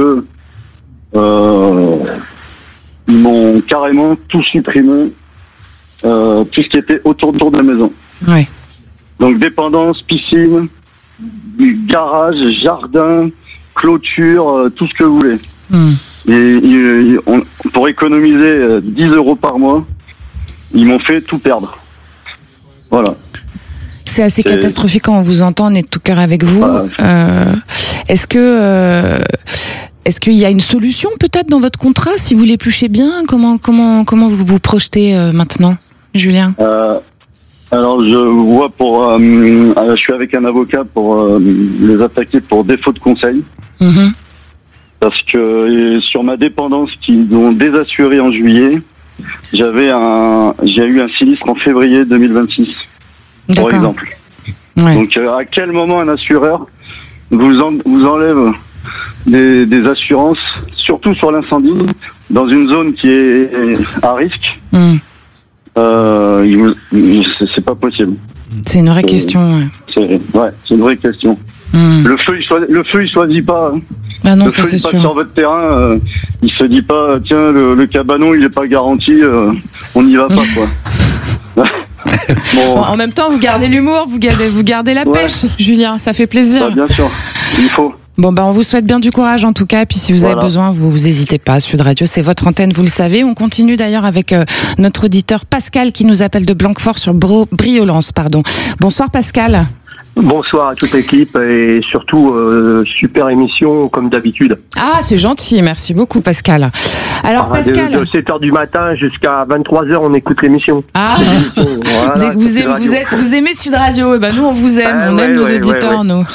ils m'ont carrément tout supprimé, tout ce qui était autour de la maison. Ouais. Donc dépendance, piscine, garage, jardin, clôture, tout ce que vous voulez. Et pour économiser 10 € par mois, ils m'ont fait tout perdre. Voilà. C'est assez catastrophique quand on vous entend, on est de tout cœur avec vous. Est-ce qu'il y a une solution peut-être dans votre contrat si vous l'épluchez bien? Comment vous vous projetez maintenant, Julien? Alors je vois je suis avec un avocat pour les attaquer pour défaut de conseil. Parce que sur ma dépendance qu'ils ont désassuré en juillet, j'ai eu un sinistre en février 2026, par exemple. Ouais. Donc à quel moment un assureur vous enlève des assurances, surtout sur l'incendie, dans une zone qui est à risque? C'est pas possible. C'est une vraie question. C'est une vraie question. Le feu, il choisit pas. Ah non, le ça feu, c'est il passe sûr. sur votre terrain, il se dit pas, tiens, le cabanon, il est pas garanti, on n'y va pas, quoi. Bon, en même temps, vous gardez l'humour, vous gardez la pêche, Julien, ça fait plaisir. Bien sûr, il faut. Bon, on vous souhaite bien du courage en tout cas. Et puis si vous avez besoin, vous n'hésitez pas. Sud Radio, c'est votre antenne, vous le savez. On continue d'ailleurs avec notre auditeur Pascal qui nous appelle de Blanquefort sur Briolance. Bonsoir Pascal. Bonsoir à toute l'équipe et surtout super émission comme d'habitude. Ah, c'est gentil, merci beaucoup Pascal. Alors Pascal, de 7h du matin jusqu'à 23h on écoute l'émission. Ah, voilà, vous aimez Sud Radio, et nous on vous aime, on aime nos auditeurs nous.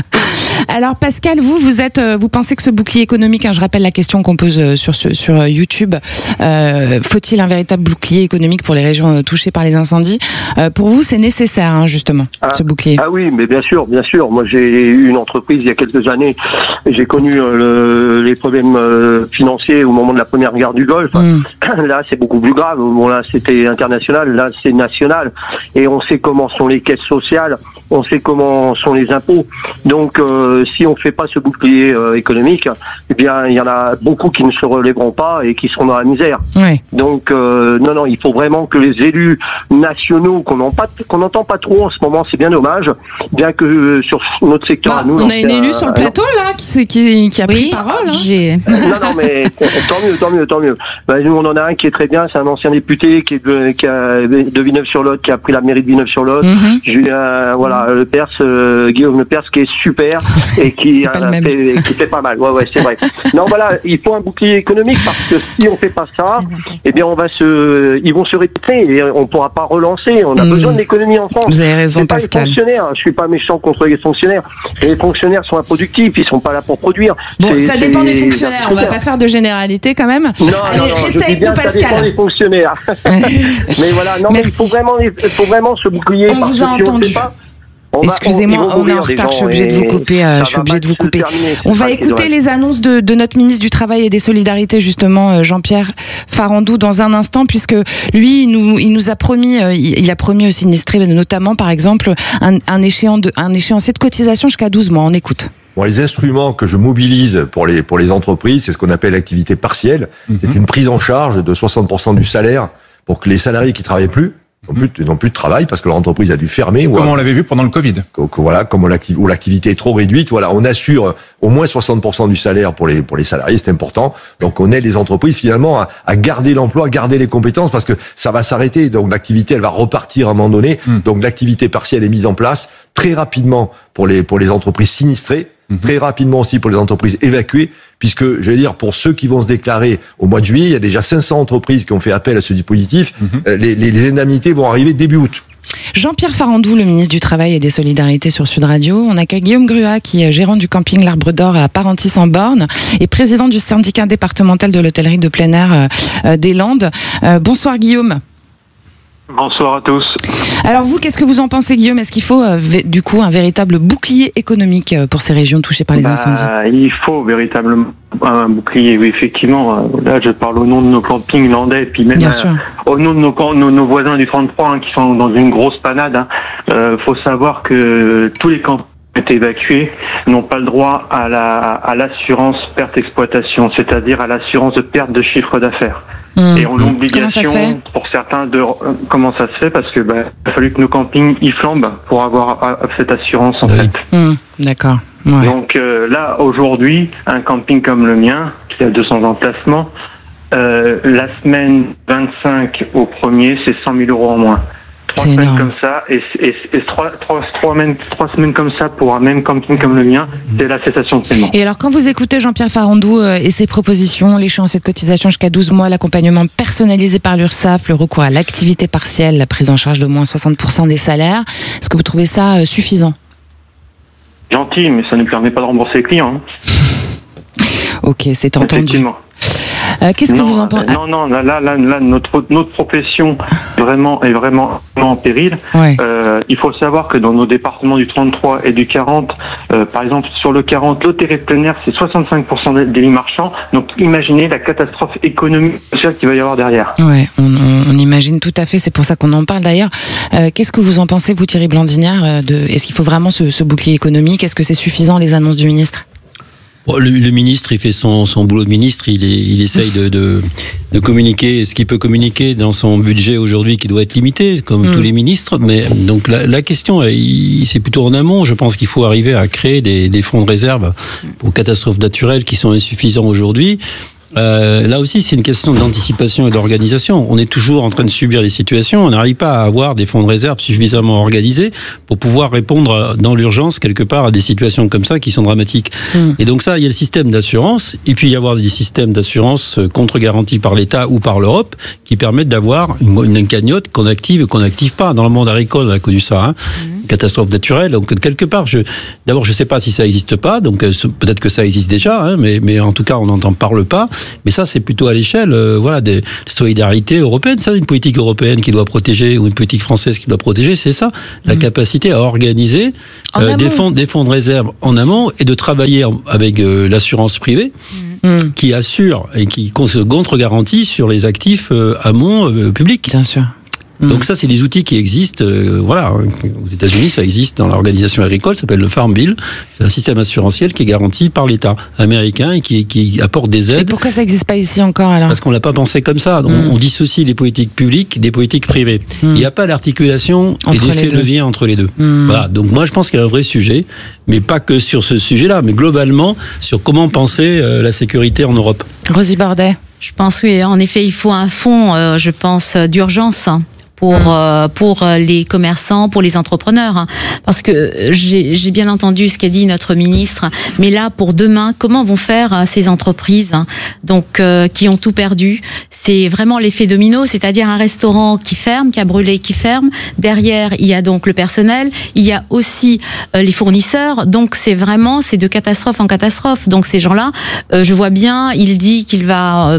Alors Pascal, vous pensez que ce bouclier économique, je rappelle la question qu'on pose sur YouTube, faut-il un véritable bouclier économique pour les régions touchées par les incendies? Pour vous c'est nécessaire justement ce bouclier? Ah oui, mais bien sûr. Moi, j'ai eu une entreprise il y a quelques années. J'ai connu les problèmes financiers au moment de la première guerre du Golfe. Là, c'est beaucoup plus grave. Bon, là, c'était international. Là, c'est national. Et on sait comment sont les caisses sociales. On sait comment sont les impôts. Donc, si on fait pas ce bouclier économique, eh bien, il y en a beaucoup qui ne se relèveront pas et qui seront dans la misère. Oui. Donc, non, il faut vraiment que les élus nationaux qu'on n'entend pas trop en ce moment, c'est bien dommage. Bien que sur notre secteur, nous, on a une élue sur le plateau là qui a pris parole. Non, mais tant mieux. Nous, on en a un qui est très bien, c'est un ancien député qui est de Villeneuve-sur-Lot, qui a pris la mairie de Villeneuve-sur-Lot. Julien, Guillaume Lepers, qui est super et qui fait pas mal. Ouais, c'est vrai. Non, voilà, il faut un bouclier économique parce que si on fait pas ça, eh bien, ils vont se répéter et on pourra pas relancer. On a besoin de l'économie en France. Vous avez raison, Pascal. Je suis pas méchant contre les fonctionnaires. Les fonctionnaires sont improductifs, ils sont pas là pour produire. Bon, ça dépend des fonctionnaires. On va pas faire de généralité quand même. Non, restez avec nous, Pascal. Ça dépend des fonctionnaires. Mais voilà, mais il faut vraiment se bouclier. On vous a entendu. Excusez-moi, on est en retard, je suis obligée de vous couper. On va écouter les annonces de notre ministre du Travail et des Solidarités, justement, Jean-Pierre Farandou, dans un instant, puisque lui, il nous a promis, il a promis aux sinistrés, notamment, par exemple, un échéancier de cotisation jusqu'à 12 mois. On écoute. Bon, les instruments que je mobilise pour les entreprises, c'est ce qu'on appelle l'activité partielle. C'est une prise en charge de 60% du salaire pour que les salariés qui travaillent plus n'ont plus de travail parce que leur entreprise a dû fermer. Comme on l'avait vu pendant le Covid. Où l'activité est trop réduite. Voilà, on assure au moins 60% du salaire pour les salariés, c'est important. Donc on aide les entreprises finalement à garder l'emploi, à garder les compétences parce que ça va s'arrêter. Donc l'activité, elle va repartir à un moment donné. Donc l'activité partielle est mise en place très rapidement pour les entreprises sinistrées. Très rapidement aussi pour les entreprises évacuées, puisque, je vais dire, pour ceux qui vont se déclarer au mois de juillet, il y a déjà 500 entreprises qui ont fait appel à ce dispositif. Les indemnités vont arriver début août. Jean-Pierre Farandou, le ministre du Travail et des Solidarités sur Sud Radio. On accueille Guillaume Gruat, qui est gérant du camping L'Arbre d'Or à Parentis-en-Born et président du syndicat départemental de l'hôtellerie de plein air des Landes. Bonsoir Guillaume. Bonsoir à tous. Alors vous, qu'est-ce que vous en pensez, Guillaume? Est-ce qu'il faut du coup un véritable bouclier économique pour ces régions touchées par les incendies? Il faut véritablement un bouclier, oui, effectivement. Là, je parle au nom de nos campings landais, puis même au nom de nos voisins du 33 qui sont dans une grosse panade. Faut savoir que tous les campings qui ont été évacués n'ont pas le droit à l'assurance perte exploitation, c'est-à-dire à l'assurance de perte de chiffre d'affaires. Et on a l'obligation pour certains de comment ça se fait parce que il a fallu que nos campings y flambent pour avoir cette assurance en fait. D'accord. Ouais. Donc là aujourd'hui, un camping comme le mien qui a 200 emplacements, la semaine 25 au 1er, c'est 100 000 € en moins. 3 semaines comme ça et 3 semaines comme ça pour un même camping comme le mien, c'est la cessation de paiement. Et alors quand vous écoutez Jean-Pierre Farandou et ses propositions, l'échéancier de cotisation jusqu'à 12 mois, l'accompagnement personnalisé par l'URSSAF, le recours à l'activité partielle, la prise en charge de moins 60% des salaires, est-ce que vous trouvez ça suffisant? Gentil, mais ça ne permet pas de rembourser les clients. Ok, c'est entendu. Effectivement. Qu'est-ce que vous en pensez? Non, là, notre profession est vraiment en péril. Ouais. Il faut savoir que dans nos départements du 33 et du 40, par exemple, sur le 40, l'hôtellerie de plein air, c'est 65% des lits marchands. Donc, imaginez la catastrophe économique et sociale qu'il va y avoir derrière. Ouais, on imagine tout à fait. C'est pour ça qu'on en parle d'ailleurs. Qu'est-ce que vous en pensez, vous, Thierry Blandinière, est-ce qu'il faut vraiment ce bouclier économique? Est-ce que c'est suffisant, les annonces du ministre? Le ministre, il fait son boulot de ministre, il essaye de communiquer ce qu'il peut communiquer dans son budget aujourd'hui qui doit être limité, comme tous les ministres. Mais donc la question, c'est plutôt en amont. Je pense qu'il faut arriver à créer des fonds de réserve pour catastrophes naturelles qui sont insuffisants aujourd'hui. Là aussi, c'est une question d'anticipation et d'organisation. On est toujours en train de subir les situations. On n'arrive pas à avoir des fonds de réserve suffisamment organisés pour pouvoir répondre dans l'urgence, quelque part, à des situations comme ça qui sont dramatiques. Et donc ça, il y a le système d'assurance, et puis il y a des systèmes d'assurance contre-garantis par l'État ou par l'Europe qui permettent d'avoir une cagnotte qu'on active ou qu'on n'active pas. Dans le monde agricole, on a connu ça, catastrophe naturelle. Donc quelque part, d'abord, je ne sais pas si ça n'existe pas, donc peut-être que ça existe déjà, mais en tout cas, on n'en parle pas. Mais ça, c'est plutôt à l'échelle des solidarités européennes. Ça, une politique européenne qui doit protéger, ou une politique française qui doit protéger, c'est ça, la capacité à organiser des fonds de réserve en amont et de travailler avec l'assurance privée qui assure et qui contre-garantit sur les actifs amont publics. Bien sûr. Donc ça, c'est des outils qui existent. Aux États-Unis, ça existe dans l'organisation agricole, ça s'appelle le Farm Bill. C'est un système assurantiel qui est garanti par l'État américain et qui apporte des aides. Et pourquoi ça n'existe pas ici encore alors ? Parce qu'on l'a pas pensé comme ça. On dissocie les politiques publiques des politiques privées. Il n'y a pas d'articulation et d'effet levier entre les deux. Voilà. Donc moi, je pense qu'il y a un vrai sujet, mais pas que sur ce sujet-là, mais globalement sur comment penser la sécurité en Europe. Rosie Bordet. Je pense oui, en effet, il faut un fonds, d'urgence. Pour les commerçants, pour les entrepreneurs, parce que j'ai bien entendu ce qu'a dit notre ministre, mais là pour demain, comment vont faire ces entreprises donc qui ont tout perdu? C'est vraiment l'effet domino, c'est-à-dire un restaurant qui ferme, qui a brûlé, qui ferme. Derrière, il y a donc le personnel, il y a aussi les fournisseurs. Donc c'est de catastrophe en catastrophe. Donc ces gens-là, je vois bien, il dit qu'il va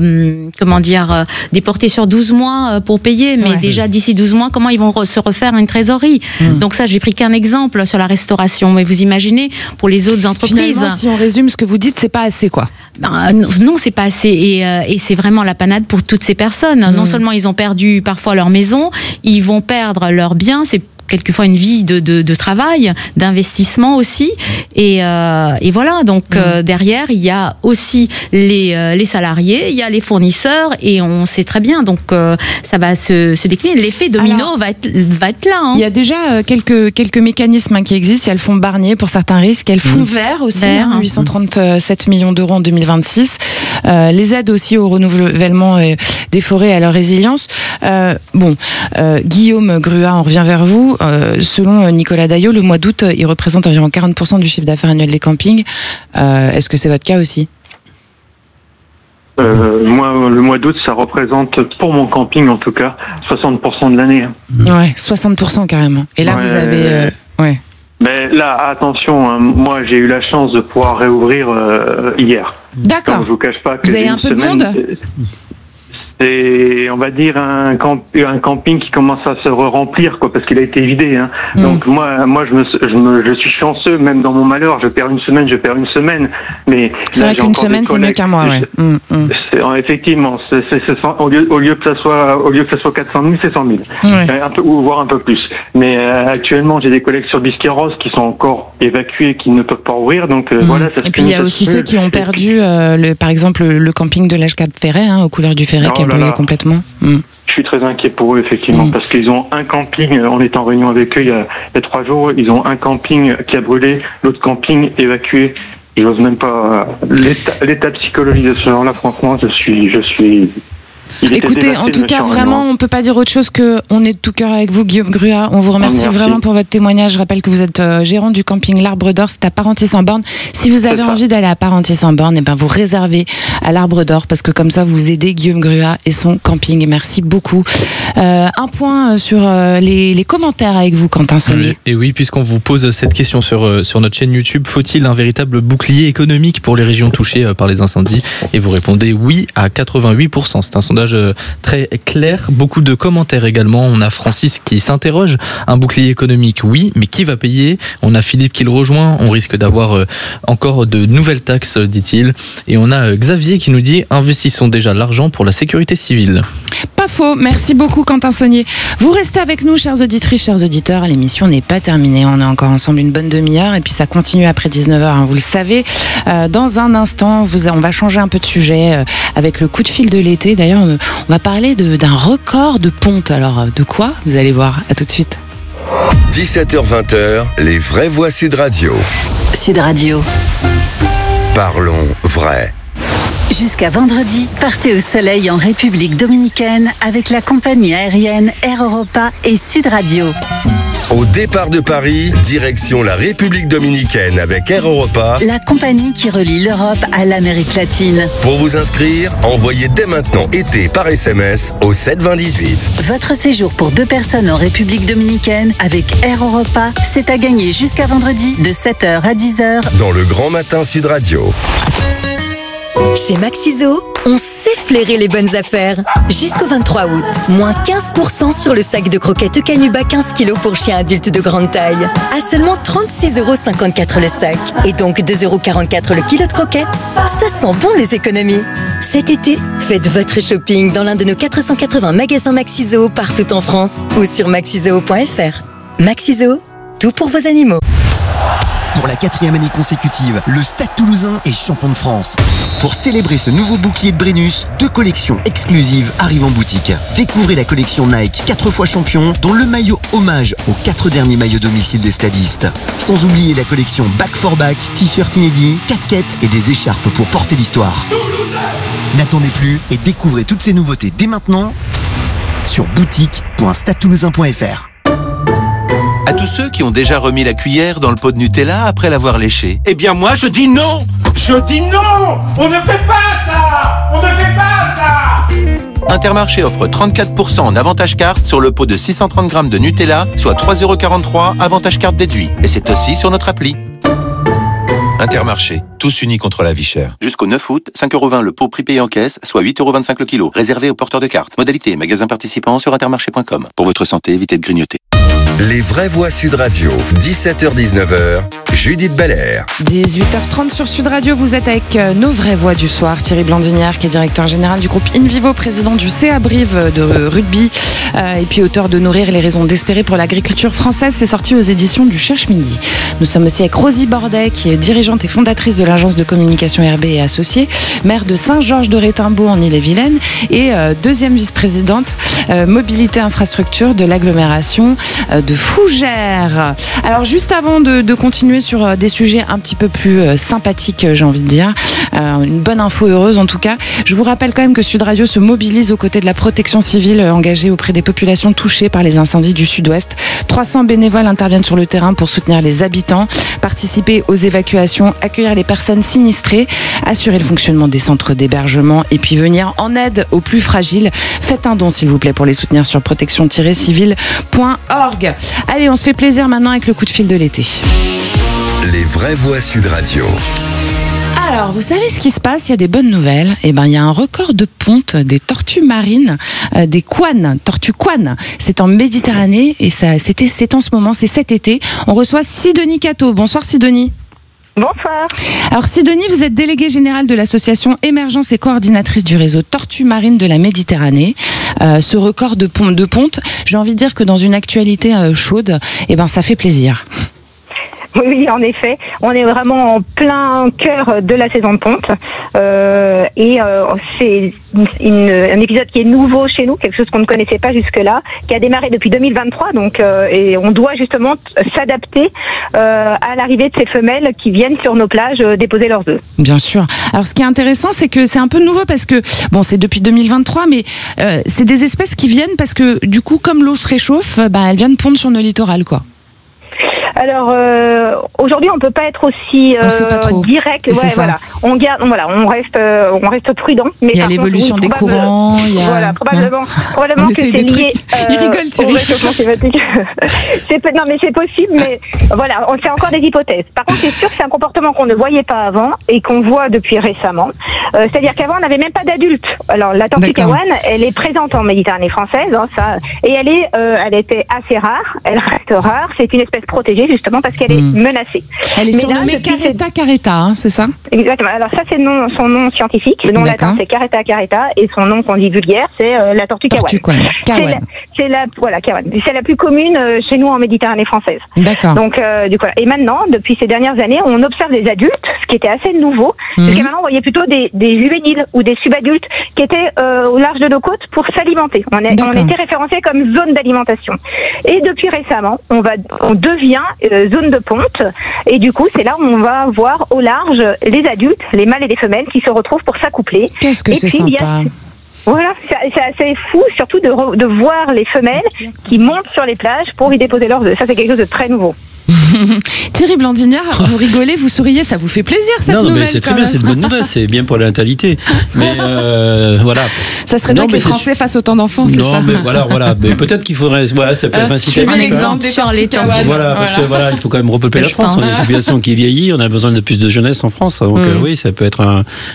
déporter sur 12 mois pour payer, mais déjà d'ici 12 mois, comment ils vont se refaire une trésorerie. Donc ça, j'ai pris qu'un exemple sur la restauration, mais vous imaginez pour les autres entreprises. Finalement, si on résume ce que vous dites, c'est pas assez quoi. Non, c'est pas assez, et c'est vraiment la panade pour toutes ces personnes. Non seulement ils ont perdu parfois leur maison, ils vont perdre leurs biens, c'est quelquefois une vie de travail, d'investissement aussi, et voilà. Donc derrière, il y a aussi les salariés, il y a les fournisseurs, et on sait très bien. Donc ça va se décliner. L'effet domino va être là. Il y a déjà quelques mécanismes qui existent. Il y a le fonds Barnier pour certains risques, il y a le fonds vert aussi, 837 millions d'euros en 2026. Les aides aussi au renouvellement des forêts et à leur résilience. Guillaume Gruat, on revient vers vous. Selon Nicolas Daillot, le mois d'août, il représente environ 40% du chiffre d'affaires annuel des campings. Est-ce que c'est votre cas aussi ? Moi, le mois d'août, ça représente, pour mon camping en tout cas, 60% de l'année. Ouais, 60% carrément. Et là, vous avez... Mais là, attention, moi j'ai eu la chance de pouvoir réouvrir hier. D'accord. Donc, je vous cache pas que vous avez un peu de monde ? C'est, on va dire, un camping qui commence à se remplir, quoi, parce qu'il a été vidé. Donc moi, je suis chanceux, même dans mon malheur. Je perds une semaine, mais c'est vrai qu'une semaine, c'est mieux qu'un mois, Effectivement, au lieu que ça soit 400 000, c'est 100 000, un peu, ou voire un peu plus. Mais actuellement, j'ai des collègues sur Biscarrosse qui sont encore évacués, qui ne peuvent pas ouvrir. Donc voilà. Ça. Et puis il y a aussi ceux qui ont perdu, par exemple, le camping de l'Âge Cap Ferret, aux couleurs du Ferret, qui a brûlé complètement. Je suis très inquiet pour eux, effectivement, parce qu'ils ont un camping, on est en réunion avec eux il y a 3 jours, ils ont un camping qui a brûlé, l'autre camping évacué. Ils n'osent même pas. L'état psychologique de ce genre-là, franchement, je suis. Écoutez, en tout cas, vraiment, on ne peut pas dire autre chose que on est de tout cœur avec vous, Guillaume Gruat. On vous remercie vraiment pour votre témoignage. Je rappelle que vous êtes gérant du camping L'Arbre d'Or, c'est à Parentis-en-Born. Si vous avez envie d'aller à Parentis-en-Born, vous réservez à L'Arbre d'Or, parce que comme ça, vous aidez Guillaume Gruat et son camping. Merci beaucoup. Un point sur les commentaires avec vous, Quentin Saunier. Et oui, puisqu'on vous pose cette question sur notre chaîne YouTube, faut-il un véritable bouclier économique pour les régions touchées par les incendies ? Et vous répondez oui à 88%. C'est un sondage très clair. Beaucoup de commentaires également. On a Francis qui s'interroge. Un bouclier économique, oui, mais qui va payer ? On a Philippe qui le rejoint. On risque d'avoir encore de nouvelles taxes, dit-il. Et on a Xavier qui nous dit « Investissons déjà l'argent pour la sécurité civile ». Pas faux. Merci beaucoup, Quentin Saunier. Vous restez avec nous, chères auditrices, chers auditeurs. L'émission n'est pas terminée. On est encore ensemble une bonne demi-heure et puis ça continue après 19h, hein, vous le savez. Dans un instant, on va changer un peu de sujet avec le coup de fil de l'été. D'ailleurs, on va parler d'un record de ponte. Alors, de quoi ? Vous allez voir. À tout de suite. 17h-20h, les vraies voix Sud Radio. Sud Radio. Parlons vrai. Jusqu'à vendredi, partez au soleil en République dominicaine avec la compagnie aérienne Air Europa et Sud Radio. Au départ de Paris, direction la République dominicaine avec Air Europa, la compagnie qui relie l'Europe à l'Amérique latine. Pour vous inscrire, envoyez dès maintenant été par SMS au 7 20 18. Votre séjour pour 2 personnes en République dominicaine avec Air Europa, c'est à gagner jusqu'à vendredi de 7h à 10h dans le Grand Matin Sud Radio. Chez Maxiso, on sait flairer les bonnes affaires. Jusqu'au 23 août, moins 15% sur le sac de croquettes Canuba 15 kg pour chien adulte de grande taille. À seulement 36,54 € le sac. Et donc 2,44 € le kilo de croquettes. Ça sent bon les économies. Cet été, faites votre shopping dans l'un de nos 480 magasins Maxiso partout en France ou sur maxiso.fr. Maxiso, tout pour vos animaux. Pour la 4e année consécutive, le Stade Toulousain est champion de France. Pour célébrer ce nouveau bouclier de Brennus, 2 collections exclusives arrivent en boutique. Découvrez la collection Nike 4 fois champion, dont le maillot hommage aux 4 derniers maillots domicile des stadistes. Sans oublier la collection Back for Back, t-shirt inédits, casquettes et des écharpes pour porter l'histoire. N'attendez plus et découvrez toutes ces nouveautés dès maintenant sur boutique.stadetoulousain.fr. À tous ceux qui ont déjà remis la cuillère dans le pot de Nutella après l'avoir léché. Eh bien moi je dis non. Je dis non. On ne fait pas ça. On ne fait pas ça. Intermarché offre 34% en avantage carte sur le pot de 630 grammes de Nutella, soit 3,43 € avantage carte déduit. Et c'est aussi sur notre appli. Intermarché, tous unis contre la vie chère. Jusqu'au 9 août, 5,20 € le pot prix payé en caisse, soit 8,25 € le kilo. Réservé aux porteurs de cartes. Modalité et magasins participants sur intermarché.com. Pour votre santé, évitez de grignoter. Les vraies voix Sud Radio, 17h-19h, Judith Belair. 18h30 sur Sud Radio, vous êtes avec nos vraies voix du soir. Thierry Blandinière, qui est directeur général du groupe InVivo, président du CA Brive de rugby, et puis auteur de Nourrir les raisons d'espérer pour l'agriculture française. C'est sorti aux éditions du Cherche-Midi. Nous sommes aussi avec Rosie Bordet, qui est dirigeante et fondatrice de l'agence de communication RB et Associés, maire de Saint-Georges-de-Rétimbaud en Ille-et-Vilaine et deuxième vice-présidente mobilité infrastructure de l'agglomération de Fougères. Alors juste avant de continuer sur des sujets un petit peu plus sympathiques, j'ai envie de dire, une bonne info heureuse en tout cas, je vous rappelle quand même que Sud Radio se mobilise aux côtés de la protection civile engagée auprès des populations touchées par les incendies du Sud-Ouest. 300 bénévoles interviennent sur le terrain pour soutenir les habitants, participer aux évacuations, accueillir les personnes sinistrées, assurer le fonctionnement des centres d'hébergement et puis venir en aide aux plus fragiles. Faites un don s'il vous plaît pour les soutenir sur protection-civile.org. Allez, on se fait plaisir maintenant avec le coup de fil de l'été. Les vraies voix Sud Radio. Alors, vous savez ce qui se passe? Il y a des bonnes nouvelles. Eh ben, il y a un record de ponte des tortues marines, des couanes, tortues couanes. C'est en Méditerranée et c'est en ce moment, c'est cet été. On reçoit Sidonie Cateau. Bonsoir Sidonie. Bonsoir. Alors Sidonie, vous êtes déléguée générale de l'association Émergence et coordinatrice du réseau Tortues Marines de la Méditerranée. Ce record de ponte, j'ai envie de dire que dans une actualité chaude, eh ben, ça fait plaisir. Oui, en effet, on est vraiment en plein cœur de la saison de ponte c'est un épisode qui est nouveau chez nous, quelque chose qu'on ne connaissait pas jusque-là, qui a démarré depuis 2023, donc et on doit justement s'adapter à l'arrivée de ces femelles qui viennent sur nos plages déposer leurs œufs. Bien sûr. Alors ce qui est intéressant, c'est que c'est un peu nouveau parce que bon, c'est depuis 2023, mais c'est des espèces qui viennent parce que du coup, comme l'eau se réchauffe, elles viennent pondre sur nos littorales, quoi. Alors aujourd'hui, on peut pas être aussi direct. Ouais, voilà. On reste prudent. Mais il y a l'évolution des courants. Voilà, probablement que c'est lié. Il rigole, Thierry. Au réchauffement climatique. Non, mais c'est possible. Mais voilà, c'est encore des hypothèses. Par contre, c'est sûr que c'est un comportement qu'on ne voyait pas avant et qu'on voit depuis récemment. C'est-à-dire qu'avant, on n'avait même pas d'adultes. Alors la tortue caouane, elle est présente en Méditerranée française, et elle était assez rare. Elle reste rare. C'est une espèce protégée justement parce qu'elle est menacée. Elle est surnommée Caretta, c'est ça? Exactement. alors ça c'est son nom scientifique. Le nom latin c'est Caretta caretta et son nom qu'on dit vulgaire c'est la tortue kawan. C'est la plus commune chez nous en Méditerranée française. D'accord. Donc et maintenant, depuis ces dernières années, on observe des adultes, ce qui était assez nouveau. Parce que maintenant, on voyait plutôt des juvéniles ou des subadultes qui étaient au large de nos côtes pour s'alimenter. On était référencé comme zone d'alimentation. Et depuis récemment, on devient zone de ponte. Et du coup, c'est là où on va voir au large les adultes, les mâles et les femelles qui se retrouvent pour s'accoupler. Qu'est-ce que c'est sympa. Voilà, c'est assez fou, surtout de voir les femelles qui montent sur les plages pour y déposer leurs œufs. Ça, c'est quelque chose de très nouveau. Thierry Blandignard, vous rigolez, vous souriez, ça vous fait plaisir cette nouvelle? Non, mais c'est très bien, c'est une bonne nouvelle, c'est bien pour la natalité. Mais voilà. Ça serait bien que les Français fassent autant d'enfants, c'est ça? Non, mais voilà. Mais peut-être qu'il faudrait. Voilà, ça peut être incitatif. Un exemple sur les tortues. Voilà, parce que il faut quand même repeupler la France. On a une population qui vieillit, on a besoin de plus de jeunesse en France. Donc oui, ça peut être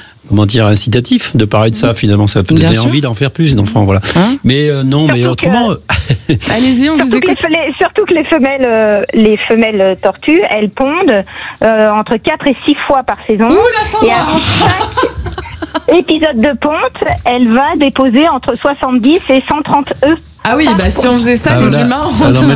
incitatif de parler de ça, finalement. Ça peut donner envie d'en faire plus d'enfants, voilà. Mais non, mais autrement. Allez-y, on vous écoute. Surtout que les femelles tortues, elles pondent entre 4 et 6 fois par saison. Et à chaque épisode de ponte, elle va déposer entre 70 et 130 œufs. Ah oui, si on faisait ça, les humains,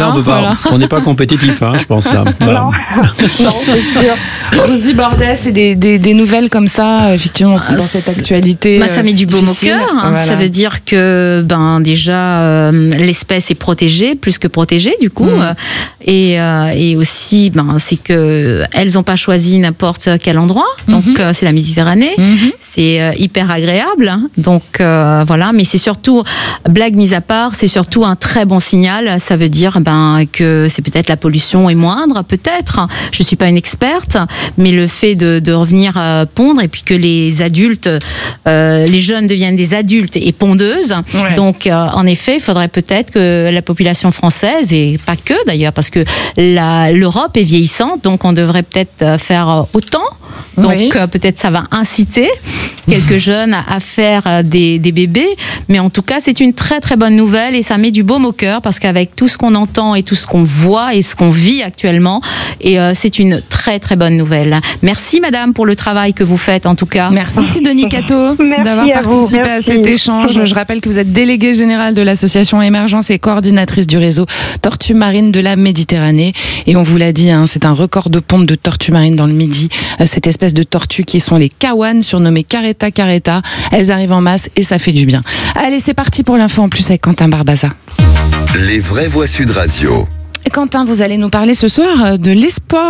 on n'est pas compétitif, je pense là. Voilà. Non, c'est sûr. Rosie Bordès, c'est des nouvelles comme ça, effectivement, dans cette actualité. Ça met du baume au cœur. Ça veut dire que déjà l'espèce est protégée, plus que protégée du coup, et aussi c'est que elles n'ont pas choisi n'importe quel endroit. Donc c'est la Méditerranée, c'est hyper agréable. Donc voilà, mais c'est surtout, blague mise à part, c'est surtout un très bon signal. Ça veut dire que c'est peut-être la pollution est moindre, peut-être. Je suis pas une experte, mais le fait de revenir pondre et puis que les adultes, les jeunes deviennent des adultes et pondeuses. Ouais. Donc en effet, il faudrait peut-être que la population française, et pas que d'ailleurs, parce que l'Europe est vieillissante, donc on devrait peut-être faire autant. Donc peut-être ça va inciter quelques jeunes à faire des bébés, mais en tout cas c'est une très très bonne nouvelle et ça met du baume au cœur parce qu'avec tout ce qu'on entend et tout ce qu'on voit et ce qu'on vit actuellement, et c'est une très très bonne nouvelle. Merci madame pour le travail que vous faites en tout cas. Merci Sidonie Cato d'avoir participé à cet échange. Je rappelle que vous êtes déléguée générale de l'association Émergence et coordinatrice du réseau Tortues Marines de la Méditerranée, et on vous l'a dit, c'est un record de ponte de tortues marines dans le Midi, cette espèce de tortues qui sont les kawan, surnommées Caretta caretta. Elles arrivent en masse et ça fait du bien. Allez, c'est parti pour l'info en plus avec Quentin Barbaza. Les vraies voix Sud Radio. Et Quentin, vous allez nous parler ce soir de l'e-sport.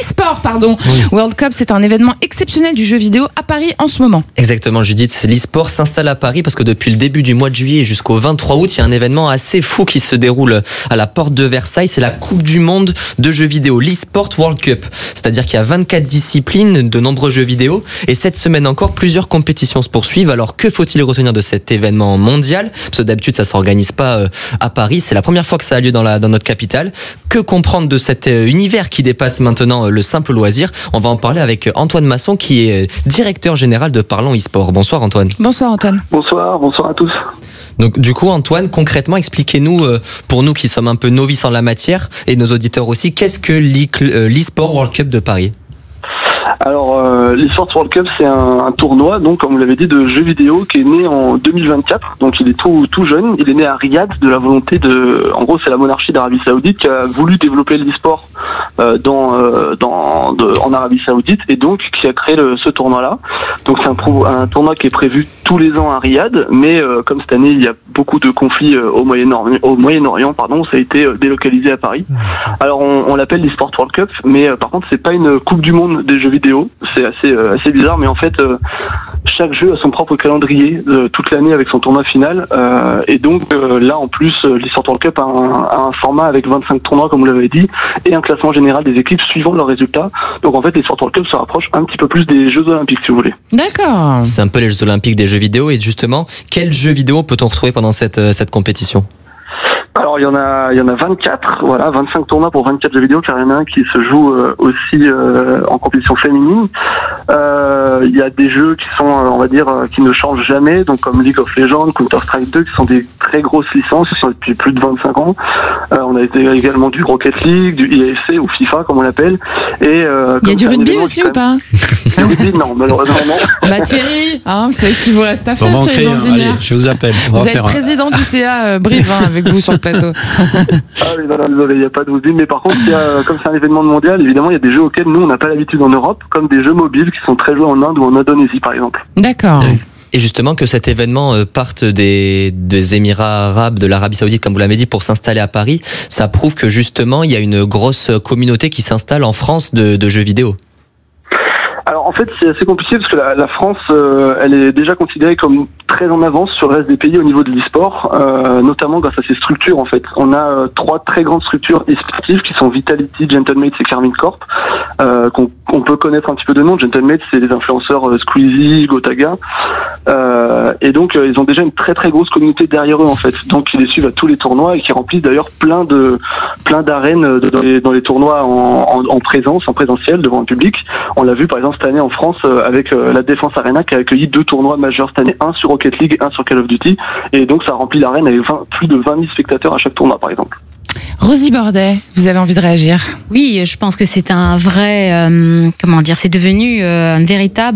World Cup, c'est un événement exceptionnel du jeu vidéo à Paris en ce moment. Exactement, Judith. L'e-sport s'installe à Paris parce que depuis le début du mois de juillet jusqu'au 23 août, il y a un événement assez fou qui se déroule à la porte de Versailles. C'est la Coupe du Monde de jeux vidéo, l'e-sport World Cup. C'est-à-dire qu'il y a 24 disciplines, de nombreux jeux vidéo. Et cette semaine encore, plusieurs compétitions se poursuivent. Alors, que faut-il retenir de cet événement mondial? Parce que d'habitude, ça ne s'organise pas à Paris. C'est la première fois que ça a lieu dans notre capitale. Que comprendre de cet univers qui dépasse maintenant le simple loisir? On va en parler avec Antoine Masson qui est directeur général de Parlons eSport. Bonsoir Antoine. Bonsoir Antoine. Bonsoir à tous. Donc du coup Antoine, concrètement expliquez-nous, pour nous qui sommes un peu novices en la matière et nos auditeurs aussi, qu'est-ce que l'eSport World Cup de Paris? Alors, l'eSports World Cup, c'est un tournoi, donc comme vous l'avez dit, de jeux vidéo qui est né en 2024. Donc, il est tout jeune. Il est né à Riyad de la volonté en gros, c'est la monarchie d'Arabie Saoudite qui a voulu développer l'e-sport en Arabie Saoudite et donc qui a créé ce tournoi-là. Donc, c'est un tournoi qui est prévu tous les ans à Riyad, mais comme cette année, il y a beaucoup de conflits au Moyen-Orient, ça a été délocalisé à Paris. Alors, on l'appelle l'eSports World Cup, mais par contre, c'est pas une Coupe du Monde des jeux vidéo. C'est assez bizarre, mais en fait chaque jeu a son propre calendrier toute l'année avec son tournoi final, et donc là en plus l'eSport World Cup a un format avec 25 tournois comme vous l'avez dit et un classement général des équipes suivant leurs résultats. Donc en fait l'eSport World Cup se rapproche un petit peu plus des Jeux Olympiques si vous voulez. D'accord. C'est un peu les Jeux Olympiques des jeux vidéo, et justement quels jeux vidéo peut-on retrouver pendant cette compétition? Alors il y en a 24, 25 tournois pour 24 jeux vidéo, car il y en a un qui se joue aussi en compétition féminine. il y a des jeux qui sont, on va dire, qui ne changent jamais, donc comme League of Legends, Counter-Strike 2, qui sont des très grosses licences, qui sont depuis plus de 25 ans. On a également du Rocket League, du IAFC ou FIFA, comme on l'appelle. Et il y a du rugby aussi ou pas? Du rugby, non, malheureusement non. Bah Thierry, vous savez ce qu'il vous reste à faire, Thierry Thierry Dandinière. Allez, je vous appelle. Vous êtes président du CA Brive avec vous sur le plateau. Ah oui, non, désolé, il n'y a pas de rugby, mais par contre, comme c'est un événement mondial, évidemment, il y a des jeux auxquels nous, on n'a pas l'habitude en Europe, comme des jeux mobiles qui sont très joués en Inde ou en Indonésie, par exemple. D'accord. Et justement, que cet événement parte des Émirats arabes, de l'Arabie saoudite, comme vous l'avez dit, pour s'installer à Paris, ça prouve que justement, il y a une grosse communauté qui s'installe en France de jeux vidéo. Alors en fait c'est assez compliqué parce que la France elle est déjà considérée comme très en avance sur le reste des pays au niveau de l'e-sport, notamment grâce à ses structures en fait. On a 3 très grandes structures e-sportives qui sont Vitality, Gentlemates et Karmine Corp, qu'on peut connaître un petit peu de nom. Gentlemates c'est les influenceurs Squeezie, Gotaga, et donc ils ont déjà une très très grosse communauté derrière eux en fait. Donc ils les suivent à tous les tournois et qui remplissent d'ailleurs plein d'arènes dans les tournois en présentiel devant le public. On l'a vu par exemple cette année en France avec la Défense Arena qui a accueilli 2 tournois majeurs cette année, un sur Rocket League et un sur Call of Duty, et donc ça remplit l'arène avec plus de 20 000 spectateurs à chaque tournoi par exemple. Rosie Bordet, vous avez envie de réagir? Oui, je pense que c'est un vrai, c'est devenu un véritable